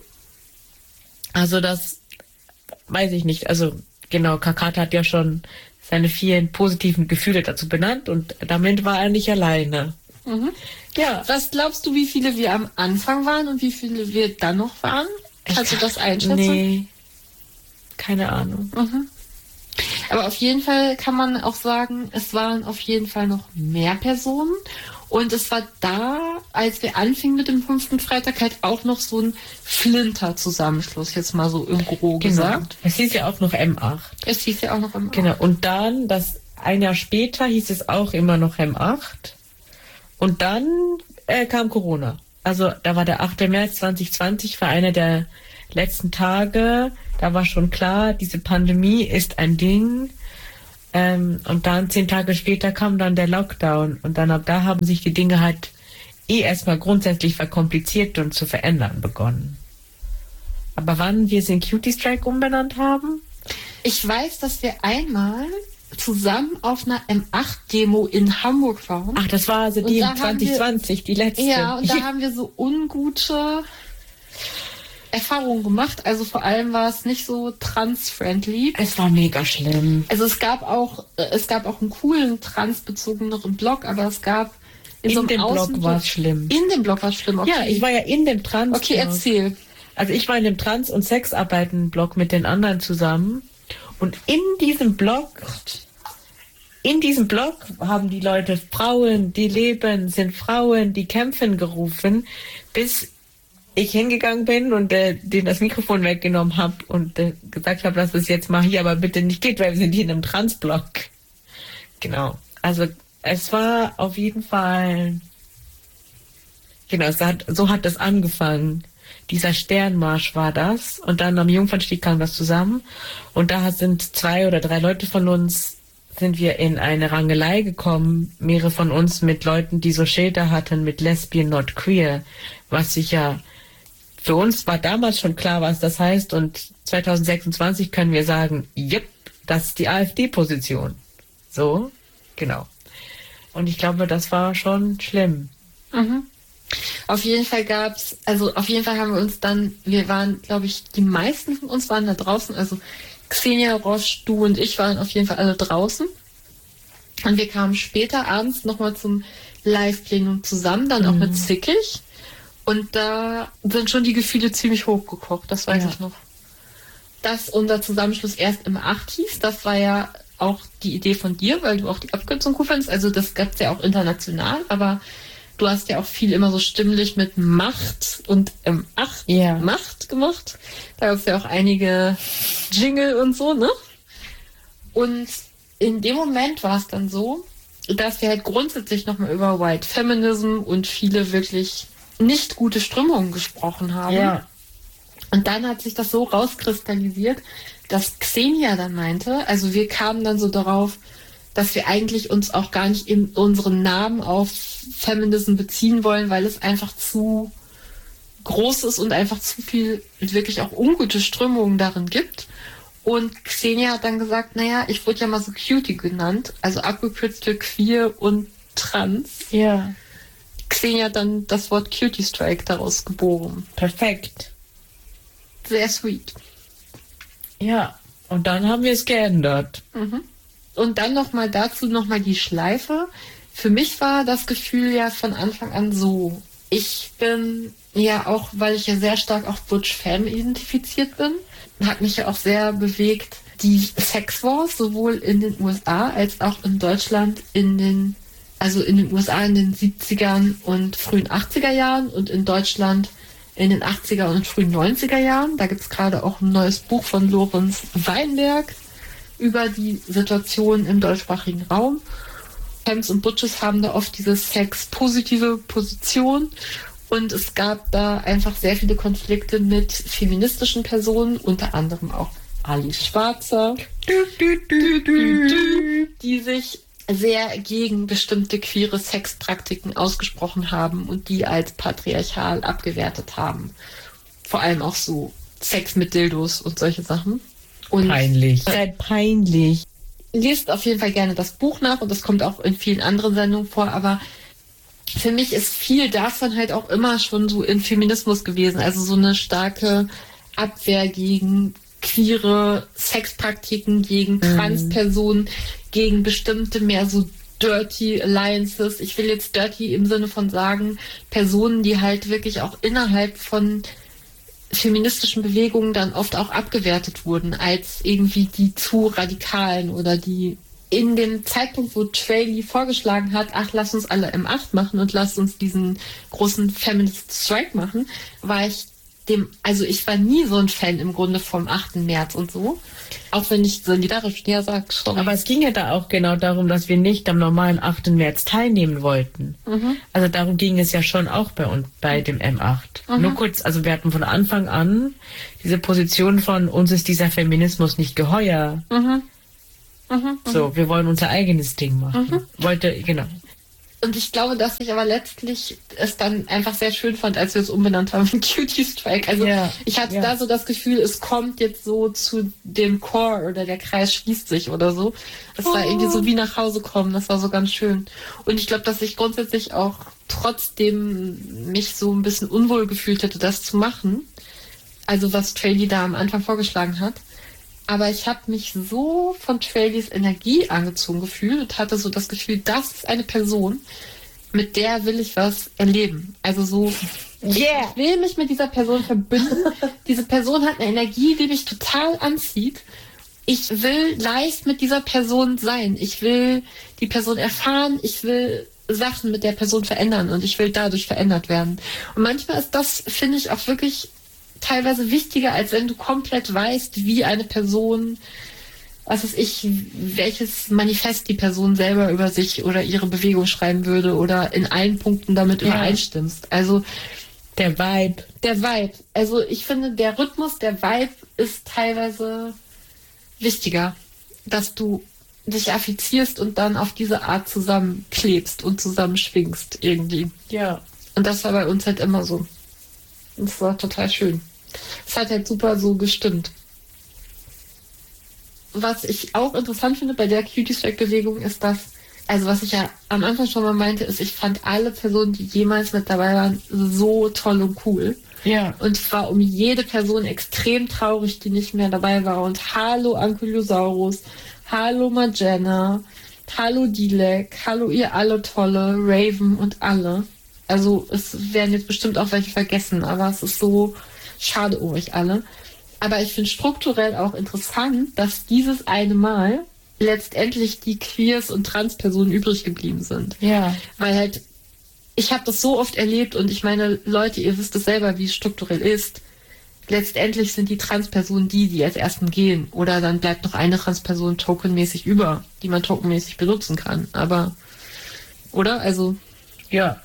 Also das weiß ich nicht. Also genau, Kakata hat ja schon seine 4 positiven Gefühle dazu benannt und damit war er nicht alleine. Ja. Was glaubst du, wie viele wir am Anfang waren und wie viele wir dann noch waren? Kannst du das einschätzen? Nee, keine Ahnung. Aber auf jeden Fall kann man auch sagen, es waren auf jeden Fall noch mehr Personen. Und es war da, als wir anfingen mit dem 5. Freitag, halt auch noch so ein Flinter-Zusammenschluss, jetzt mal so im Gro gesagt. Es hieß ja auch noch M8. Es hieß ja auch noch M8. Genau, und dann, ein Jahr später hieß es auch immer noch M8. Und dann kam Corona. Also da war der 8. März 2020, war einer der letzten Tage, da war schon klar, diese Pandemie ist ein Ding. Und dann 10 Tage später kam dann der Lockdown. Und dann ab da haben sich die Dinge halt erstmal grundsätzlich verkompliziert und zu verändern begonnen. Aber wann wir es in Cutie Strike umbenannt haben? Ich weiß, dass wir einmal zusammen auf einer M8-Demo in Hamburg waren. Ach, das war also die 2020, die letzte. Ja, und da haben wir so ungute Erfahrungen gemacht. Also vor allem war es nicht so trans-friendly. Es war mega schlimm. Also es gab auch einen coolen transbezogeneren Blog, aber es gab in so dem Blog war es schlimm. In dem Blog war es schlimm, okay. Ja, ich war ja in dem Trans. Okay, erzähl. Also ich war in dem Trans- und Sexarbeiten-Blog mit den anderen zusammen. Und in diesem Blog haben die Leute Frauen, die leben, sind Frauen, die kämpfen gerufen, bis ich hingegangen bin und denen das Mikrofon weggenommen habe und gesagt habe, dass es jetzt mal hier aber bitte nicht geht, weil wir sind hier in einem Trans-Blog. Genau. Also es war auf jeden Fall, genau, so hat das angefangen. Dieser Sternmarsch war das. Und dann am Jungfernstieg kam das zusammen. Und da sind 2 oder 3 Leute von uns, sind wir in eine Rangelei gekommen. Mehrere von uns mit Leuten, die so Schilder hatten mit Lesbian not queer. Was sich ja, für uns war damals schon klar, was das heißt. Und 2026 können wir sagen, yep, das ist die AfD-Position. So, genau. Und ich glaube, das war schon schlimm. Mhm. Auf jeden Fall haben wir uns dann, wir waren, glaube ich, die meisten von uns waren da draußen, also Xenia, Roche, du und ich waren auf jeden Fall alle draußen. Und wir kamen später abends nochmal zum Live-Plenum zusammen, dann auch mit Zickig. Und da sind schon die Gefühle ziemlich hochgekocht, das weiß ich noch. Dass unser Zusammenschluss erst im 8 hieß, das war ja auch die Idee von dir, weil du auch die Abkürzung cool fandest. Also das gab es ja auch international, aber du hast ja auch viel immer so stimmlich mit Macht und M8 Macht gemacht. Da gab es ja auch einige Jingle und so, ne? Und in dem Moment war es dann so, dass wir halt grundsätzlich nochmal über White Feminism und viele wirklich nicht gute Strömungen gesprochen haben. Ja. Und dann hat sich das so rauskristallisiert, dass Xenia dann meinte, also wir kamen dann so darauf, dass wir eigentlich uns auch gar nicht in unseren Namen auf Feminism beziehen wollen, weil es einfach zu groß ist und einfach zu viel wirklich auch ungute Strömungen darin gibt. Und Xenia hat dann gesagt, naja, ich wurde ja mal so Cutie genannt, also abgekürzt für queer und trans. Ja. Xenia hat dann das Wort Cutie Strike daraus geboren. Perfekt. Sehr sweet. Ja, und dann haben wir es geändert. Mhm. Und dann nochmal die Schleife. Für mich war das Gefühl ja von Anfang an so. Ich bin ja auch, weil ich ja sehr stark auch Butch Femme identifiziert bin, hat mich ja auch sehr bewegt, die Sex Wars sowohl in den USA als auch in Deutschland in den USA in den 70ern und frühen 80er Jahren und in Deutschland in den 80er und frühen 90er Jahren. Da gibt es gerade auch ein neues Buch von Lorenz Weinberg über die Situation im deutschsprachigen Raum. Femmes und Butches haben da oft diese sexpositive Position und es gab da einfach sehr viele Konflikte mit feministischen Personen, unter anderem auch Alice Schwarzer, die sich sehr gegen bestimmte queere Sexpraktiken ausgesprochen haben und die als patriarchal abgewertet haben. Vor allem auch so Sex mit Dildos und solche Sachen. Und peinlich. Peinlich. Lest auf jeden Fall gerne das Buch nach und das kommt auch in vielen anderen Sendungen vor, aber für mich ist viel davon halt auch immer schon so in Feminismus gewesen, also so eine starke Abwehr gegen queere Sexpraktiken, gegen Transpersonen, gegen bestimmte mehr so Dirty Alliances. Ich will jetzt Dirty im Sinne von sagen, Personen, die halt wirklich auch innerhalb von feministischen Bewegungen dann oft auch abgewertet wurden als irgendwie die zu radikalen oder die in dem Zeitpunkt, wo Trayley vorgeschlagen hat, ach, lass uns alle M8 machen und lass uns diesen großen Feminist Strike machen, war ich trotzdem, also ich war nie so ein Fan im Grunde vom 8. März und so. Auch wenn ich solidarisch sage, sorry. Aber es ging ja da auch genau darum, dass wir nicht am normalen 8. März teilnehmen wollten. Also darum ging es ja schon auch bei uns, bei dem M8. Nur kurz, also wir hatten von Anfang an diese Position von, uns ist dieser Feminismus nicht geheuer. So, wir wollen unser eigenes Ding machen. Genau. Und ich glaube, dass ich aber letztlich es dann einfach sehr schön fand, als wir es umbenannt haben in Cutie Strike. Also ich hatte da so das Gefühl, es kommt jetzt so zu dem Core oder der Kreis schließt sich oder so. Es war irgendwie so wie nach Hause kommen, das war so ganz schön. Und ich glaube, dass ich grundsätzlich auch trotzdem mich so ein bisschen unwohl gefühlt hätte, das zu machen. Also was Traley da am Anfang vorgeschlagen hat. Aber ich habe mich so von Traleys Energie angezogen gefühlt und hatte so das Gefühl, das ist eine Person, mit der will ich was erleben. Also so, ich will mich mit dieser Person verbinden. Diese Person hat eine Energie, die mich total anzieht. Ich will live mit dieser Person sein. Ich will die Person erfahren. Ich will Sachen mit der Person verändern und ich will dadurch verändert werden. Und manchmal ist das, finde ich, auch wirklich teilweise wichtiger, als wenn du komplett weißt, wie eine Person, was weiß ich, welches Manifest die Person selber über sich oder ihre Bewegung schreiben würde oder in allen Punkten damit übereinstimmst. Also der Vibe. Also ich finde, der Rhythmus, der Vibe ist teilweise wichtiger, dass du dich affizierst und dann auf diese Art zusammenklebst und zusammenschwingst irgendwie. Ja. Und das war bei uns halt immer so. Das war total schön. Es hat halt super so gestimmt. Was ich auch interessant finde bei der Cutie-Strike-Bewegung ist, dass, also was ich ja am Anfang schon mal meinte, ist, ich fand alle Personen, die jemals mit dabei waren, so toll und cool. Ja. Und ich war um jede Person extrem traurig, die nicht mehr dabei war. Und hallo Ankylosaurus, hallo Magena, hallo Dilek, hallo ihr alle tolle, Raven und alle. Also es werden jetzt bestimmt auch welche vergessen, aber es ist so schade um euch alle. Aber ich finde strukturell auch interessant, dass dieses eine Mal letztendlich die Queers und Trans-Personen übrig geblieben sind. Ja. Weil halt, ich habe das so oft erlebt und ich meine, Leute, ihr wisst es selber, wie es strukturell ist. Letztendlich sind die Trans-Personen die als ersten gehen. Oder dann bleibt noch eine Trans-Person tokenmäßig über, die man tokenmäßig benutzen kann. Aber, oder? Also, ja.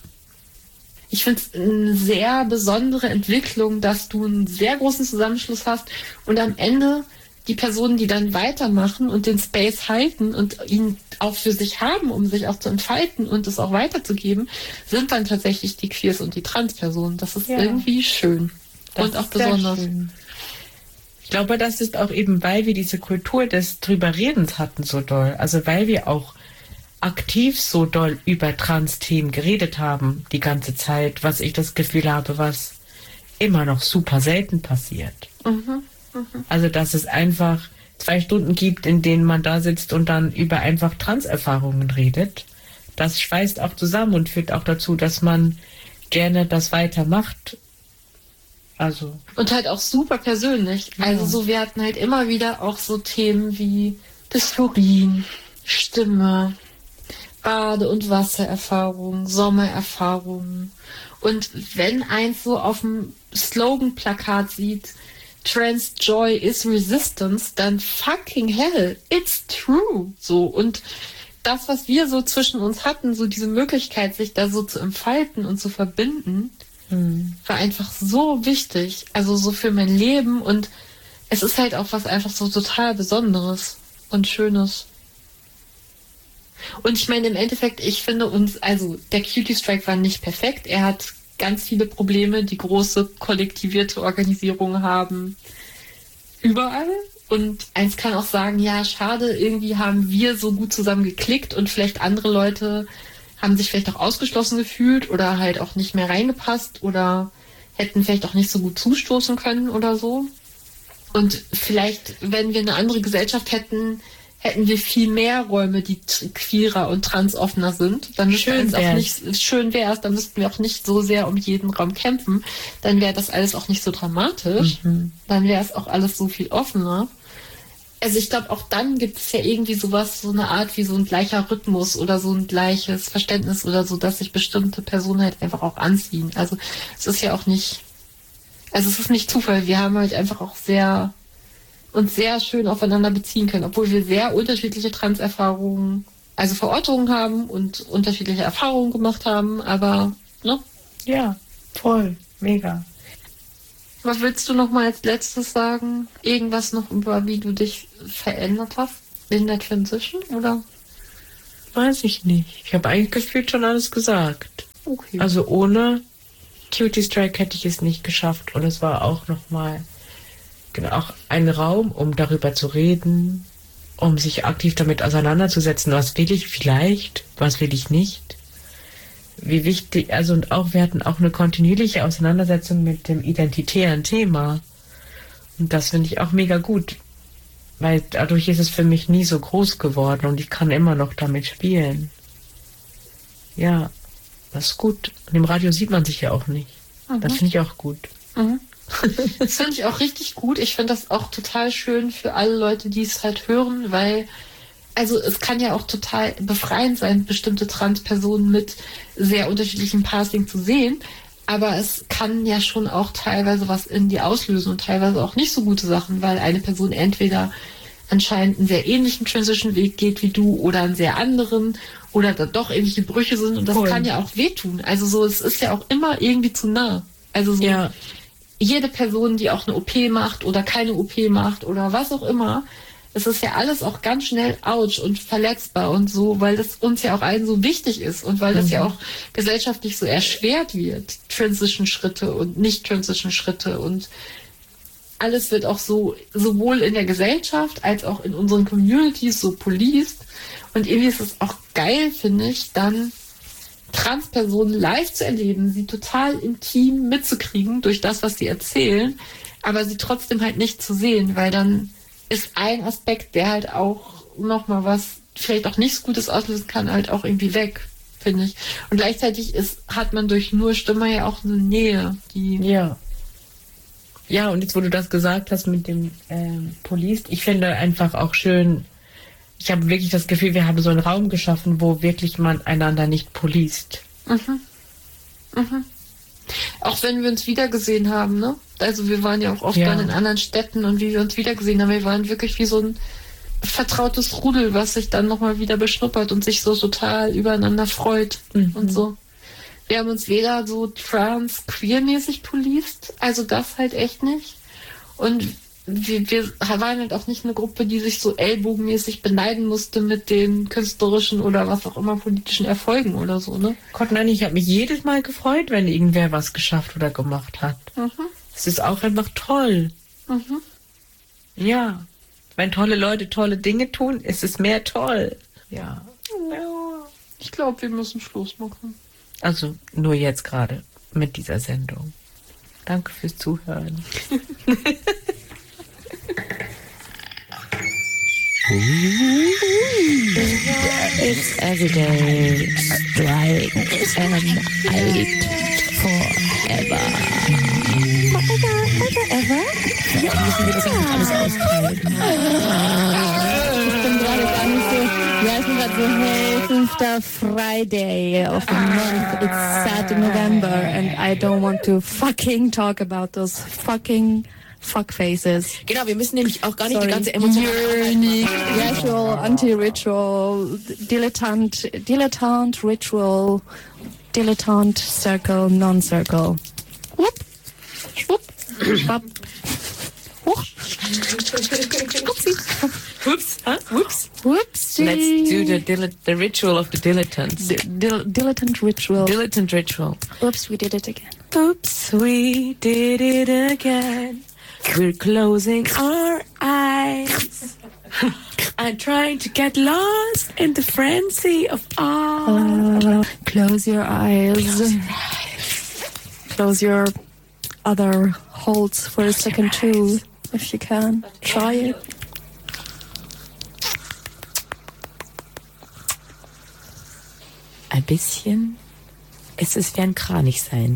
ich finde es eine sehr besondere Entwicklung, dass du einen sehr großen Zusammenschluss hast und am Ende die Personen, die dann weitermachen und den Space halten und ihn auch für sich haben, um sich auch zu entfalten und es auch weiterzugeben, sind dann tatsächlich die Queers und die Trans-Personen. Das ist irgendwie schön. Das und auch ist sehr besonders. schön. Ich glaube, das ist auch eben, weil wir diese Kultur des Drüberredens hatten so doll. Also weil wir auch aktiv so doll über Trans-Themen geredet haben die ganze Zeit, was ich das Gefühl habe, was immer noch super selten passiert. Also dass es einfach 2 Stunden gibt, in denen man da sitzt und dann über einfach Trans-Erfahrungen redet. Das schweißt auch zusammen und führt auch dazu, dass man gerne das weitermacht. Also. Und halt auch super persönlich. Ja. Also so, wir hatten halt immer wieder auch so Themen wie Dysphorie, Stimme, Bade- und Wassererfahrungen, Sommererfahrungen. Und wenn eins so auf dem Slogan-Plakat sieht, Trans Joy is Resistance, dann fucking hell, it's true. So, und das, was wir so zwischen uns hatten, so diese Möglichkeit, sich da so zu entfalten und zu verbinden, war einfach so wichtig. Also so für mein Leben und es ist halt auch was einfach so total Besonderes und Schönes. Und ich meine, im Endeffekt, ich finde uns, also der Cutie Strike war nicht perfekt. Er hat ganz viele Probleme, die große kollektivierte Organisierungen haben. Überall. Und eins kann auch sagen, ja, schade, irgendwie haben wir so gut zusammen geklickt und vielleicht andere Leute haben sich vielleicht auch ausgeschlossen gefühlt oder halt auch nicht mehr reingepasst oder hätten vielleicht auch nicht so gut zustoßen können oder so. Und vielleicht, wenn wir eine andere Gesellschaft hätten, hätten wir viel mehr Räume, die queerer und transoffener sind. Dann schön wär's, dann müssten wir auch nicht so sehr um jeden Raum kämpfen. Dann wäre das alles auch nicht so dramatisch. Dann wäre es auch alles so viel offener. Also ich glaube, auch dann gibt es ja irgendwie sowas, so eine Art wie so ein gleicher Rhythmus oder so ein gleiches Verständnis oder so, dass sich bestimmte Personen halt einfach auch anziehen. Also es ist ja auch nicht, Also es ist nicht Zufall, wir haben halt einfach auch uns sehr schön aufeinander beziehen können, obwohl wir sehr unterschiedliche Trans-Erfahrungen, also Verortungen haben und unterschiedliche Erfahrungen gemacht haben, aber, ne? Ja, voll, mega. Was willst du noch mal als letztes sagen? Irgendwas noch über, wie du dich verändert hast in der Transition, oder? Weiß ich nicht. Ich habe eigentlich gefühlt schon alles gesagt. Okay. Also ohne Cutie Strike hätte ich es nicht geschafft. Und es war auch nochmal auch ein Raum, um darüber zu reden, um sich aktiv damit auseinanderzusetzen. Was will ich vielleicht? Was will ich nicht? Wie wichtig, also und auch, wir hatten auch eine kontinuierliche Auseinandersetzung mit dem identitären Thema. Und das finde ich auch mega gut. Weil dadurch ist es für mich nie so groß geworden und ich kann immer noch damit spielen. Ja, das ist gut. Und im Radio sieht man sich ja auch nicht. Das finde ich auch gut. Das finde ich auch richtig gut. Ich finde das auch total schön für alle Leute, die es halt hören, weil, also es kann ja auch total befreiend sein, bestimmte Transpersonen mit sehr unterschiedlichem Passing zu sehen. Aber es kann ja schon auch teilweise was in dir auslösen und teilweise auch nicht so gute Sachen, weil eine Person entweder anscheinend einen sehr ähnlichen Transition-Weg geht wie du oder einen sehr anderen oder da doch ähnliche Brüche sind und das kann ja auch wehtun. Also so, es ist ja auch immer irgendwie zu nah. Also so, Ja. jede Person, die auch eine OP macht oder keine OP macht oder was auch immer, es ist ja alles auch ganz schnell ouch und verletzbar und so, weil das uns ja auch allen so wichtig ist und weil das ja auch gesellschaftlich so erschwert wird, Transition-Schritte und Nicht-Transition-Schritte und alles wird auch so, sowohl in der Gesellschaft als auch in unseren Communities so policed und irgendwie ist es auch geil, finde ich, dann Transpersonen live zu erleben, sie total intim mitzukriegen durch das, was sie erzählen, aber sie trotzdem halt nicht zu sehen, weil dann ist ein Aspekt, der halt auch nochmal was vielleicht auch nichts Gutes auslösen kann, halt auch irgendwie weg, finde ich. Und gleichzeitig hat man durch nur Stimme ja auch eine Nähe, die... Ja. Ja, und jetzt, wo du das gesagt hast mit dem Police, ich finde einfach auch schön, ich habe wirklich das Gefühl, wir haben so einen Raum geschaffen, wo wirklich man einander nicht policed. Auch wenn wir uns wiedergesehen haben, ne? Also wir waren ja auch oft dann in anderen Städten und wie wir uns wiedergesehen haben, wir waren wirklich wie so ein vertrautes Rudel, was sich dann nochmal wieder beschnuppert und sich so total übereinander freut und so. Wir haben uns weder so trans-queer-mäßig policed, also das halt echt nicht. Und wir waren halt auch nicht eine Gruppe, die sich so ellbogenmäßig beneiden musste mit den künstlerischen oder was auch immer politischen Erfolgen oder so, ne? Gott, nein, ich habe mich jedes Mal gefreut, wenn irgendwer was geschafft oder gemacht hat. Es ist auch einfach toll. Ja, wenn tolle Leute tolle Dinge tun, ist es mehr toll. Ja. Ich glaube, wir müssen Schluss machen. Also nur jetzt gerade mit dieser Sendung. Danke fürs Zuhören. It's everyday strike and fight forever. Forever? Ja, müssen wir das einfach alles aushalten. Ich bin gerade gar nicht so, ja, ich bin gerade so, hey, 5. Friday of the month, it's sad in November and I don't want to fucking talk about those fucking Fuckfaces. Genau, wir müssen nämlich auch gar nicht Sorry. die ganze Emotion... Ritual, anti-ritual, dilettante, ritual, dilettante, circle, non-circle. Whoop. Whoop. Schwapp. Huch. Whoops, huh? Whoops. Whoopsie. Let's do the ritual of the dilettantes. Dilettante ritual. Dilettant ritual. Oops, we did it again. Oops, we did it again. We're closing our eyes. I'm trying to get lost in the frenzy of art. Close your eyes. Close your other holds for a second too, if you can. Try it. Ein bisschen ist es wie ein Kranichsein.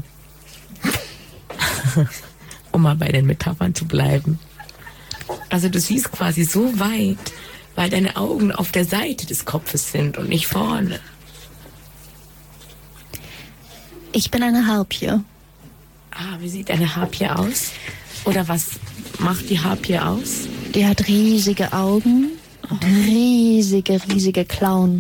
Um mal bei den Metaphern zu bleiben. Also du siehst quasi so weit, weil deine Augen auf der Seite des Kopfes sind und nicht vorne. Ich bin eine Harpie. Wie sieht eine Harpie aus? Oder was macht die Harpie aus? Die hat riesige Augen und riesige Klauen.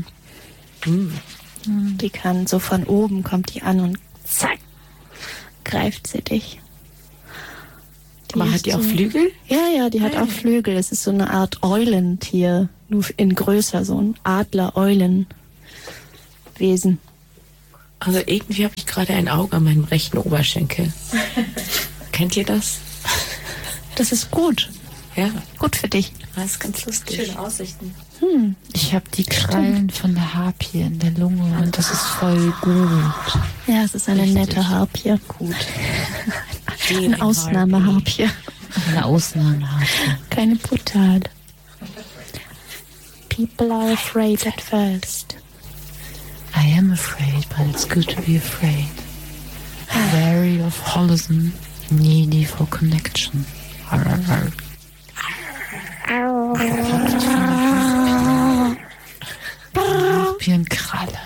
Die kann so von oben, kommt die an und zack, greift sie dich. Aber hat die auch Flügel? Ja, die hat auch Flügel. Es ist so eine Art Eulentier, nur in größer, so ein Adler-Eulen-Wesen. Also irgendwie habe ich gerade ein Auge an meinem rechten Oberschenkel. Kennt ihr das? Das ist gut. Ja. Gut für dich. Das ist ganz lustig. Schöne Aussichten. Ich habe die Krallen von der Harpie in der Lunge und das ist voll gut. Ja, es ist eine nette Harpie. Gut. Eine Ausnahmeharpie. Eine Ausnahmeharpie. Keine Brutale. People are afraid at first. I am afraid, but it's good to be afraid. Wary of holism, needy for connection. Harpienkralle.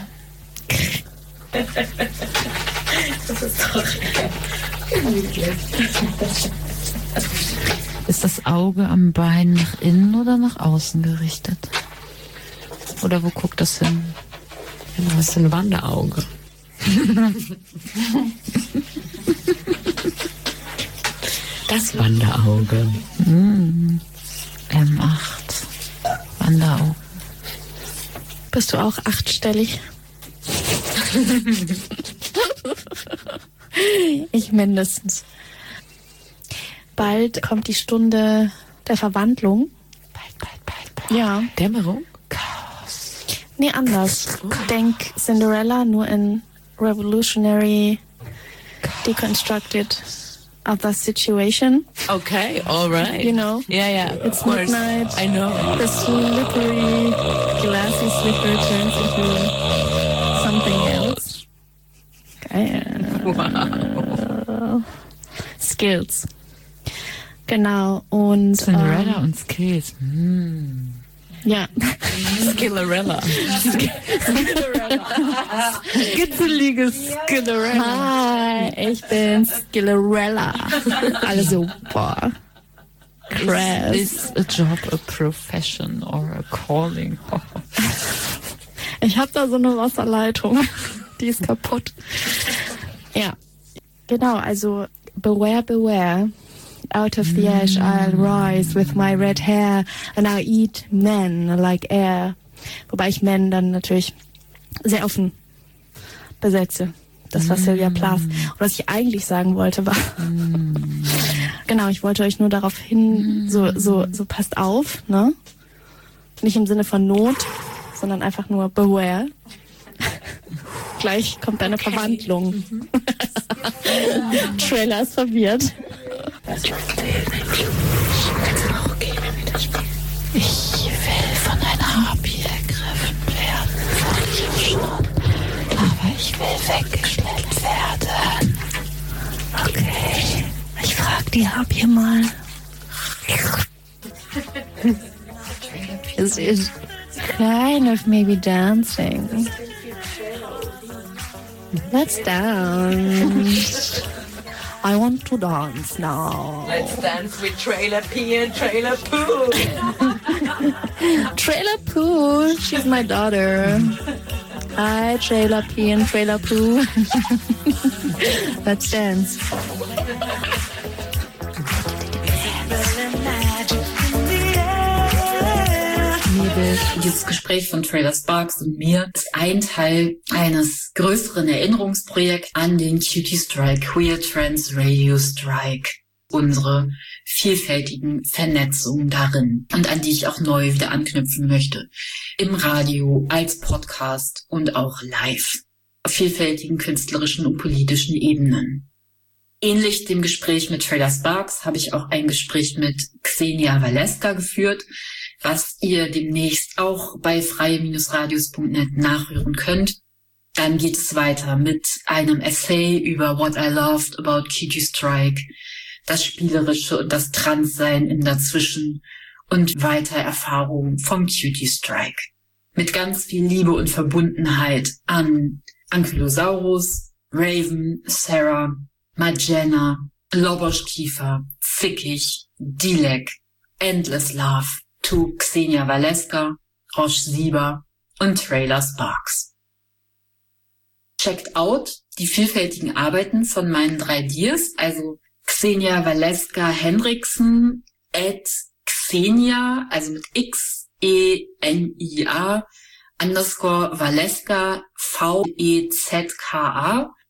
Das ist doch Ist das Auge am Bein nach innen oder nach außen gerichtet? Oder wo guckt das hin? Genau, das ist ein Wanderauge. Das Wanderauge. M8. Wanderauge. Bist du auch 8-stellig? Ich mindestens. Bald kommt die Stunde der Verwandlung. Bald. Ja. Dämmerung? Chaos. Nee, anders. Denk Cinderella, nur in revolutionary, deconstructed other situation. Okay, alright. You know? Yeah, It's of course. midnight. I know. The slippery, glassy slipper turns into something else. Geil. Wow. Skills. Genau, und Cinderella und Skills. ja. Skillerella. Skizzelige Skillerella. Hi, ich bin Skillerella. Alle so, boah. Krass. Is a job a profession or a calling? Ich habe da so eine Wasserleitung. Die ist kaputt. Ja, genau, also beware. Out of the ash I'll rise with my red hair and I'll eat men like air. Wobei ich men dann natürlich sehr offen besetze. Das war Sylvia Plath. Und was ich eigentlich sagen wollte war, genau, ich wollte euch nur darauf hin, so passt auf, ne? Nicht im Sinne von Not, sondern einfach nur beware. Gleich kommt eine Verwandlung. Trailer ist verwirrt. Ich will von einer Harpie ergriffen werden, wollte ich auch schon. Aber ich will weggeschleppt werden. Okay, ich frag die Harpie mal. Es ist kind of maybe dancing. Let's dance. I want to dance now. Let's dance with Trailer P and Trailer Pooh. Trailer Pooh, she's my daughter. Hi, Trailer P and Trailer Pooh. Let's dance. Dieses Gespräch von Trailer Sparks und mir ist ein Teil eines größeren Erinnerungsprojekts an den Cutie Strike, Queer Trans Radio Strike. Unsere vielfältigen Vernetzungen darin und an die ich auch neu wieder anknüpfen möchte. Im Radio, als Podcast und auch live. Auf vielfältigen künstlerischen und politischen Ebenen. Ähnlich dem Gespräch mit Trailer Sparks habe ich auch ein Gespräch mit Xenia Valeska geführt, was ihr demnächst auch bei freie-radios.net nachhören könnt. Dann geht es weiter mit einem Essay über What I Loved About Cutie Strike, das Spielerische und das Transsein im Dazwischen und weiter Erfahrungen vom Cutie Strike. Mit ganz viel Liebe und Verbundenheit an Ankylosaurus, Raven, Sarah, Magena, Loboschkiefer, Zickig, Dilek, Endless Love, to Xenia Valeska, Roche Sieber und Trailer Sparks. Checkt out die vielfältigen Arbeiten von meinen 3 Diers, also Xenia Valeska Hendriksen @Xenia, also mit XENIA _ Valeska VEZKA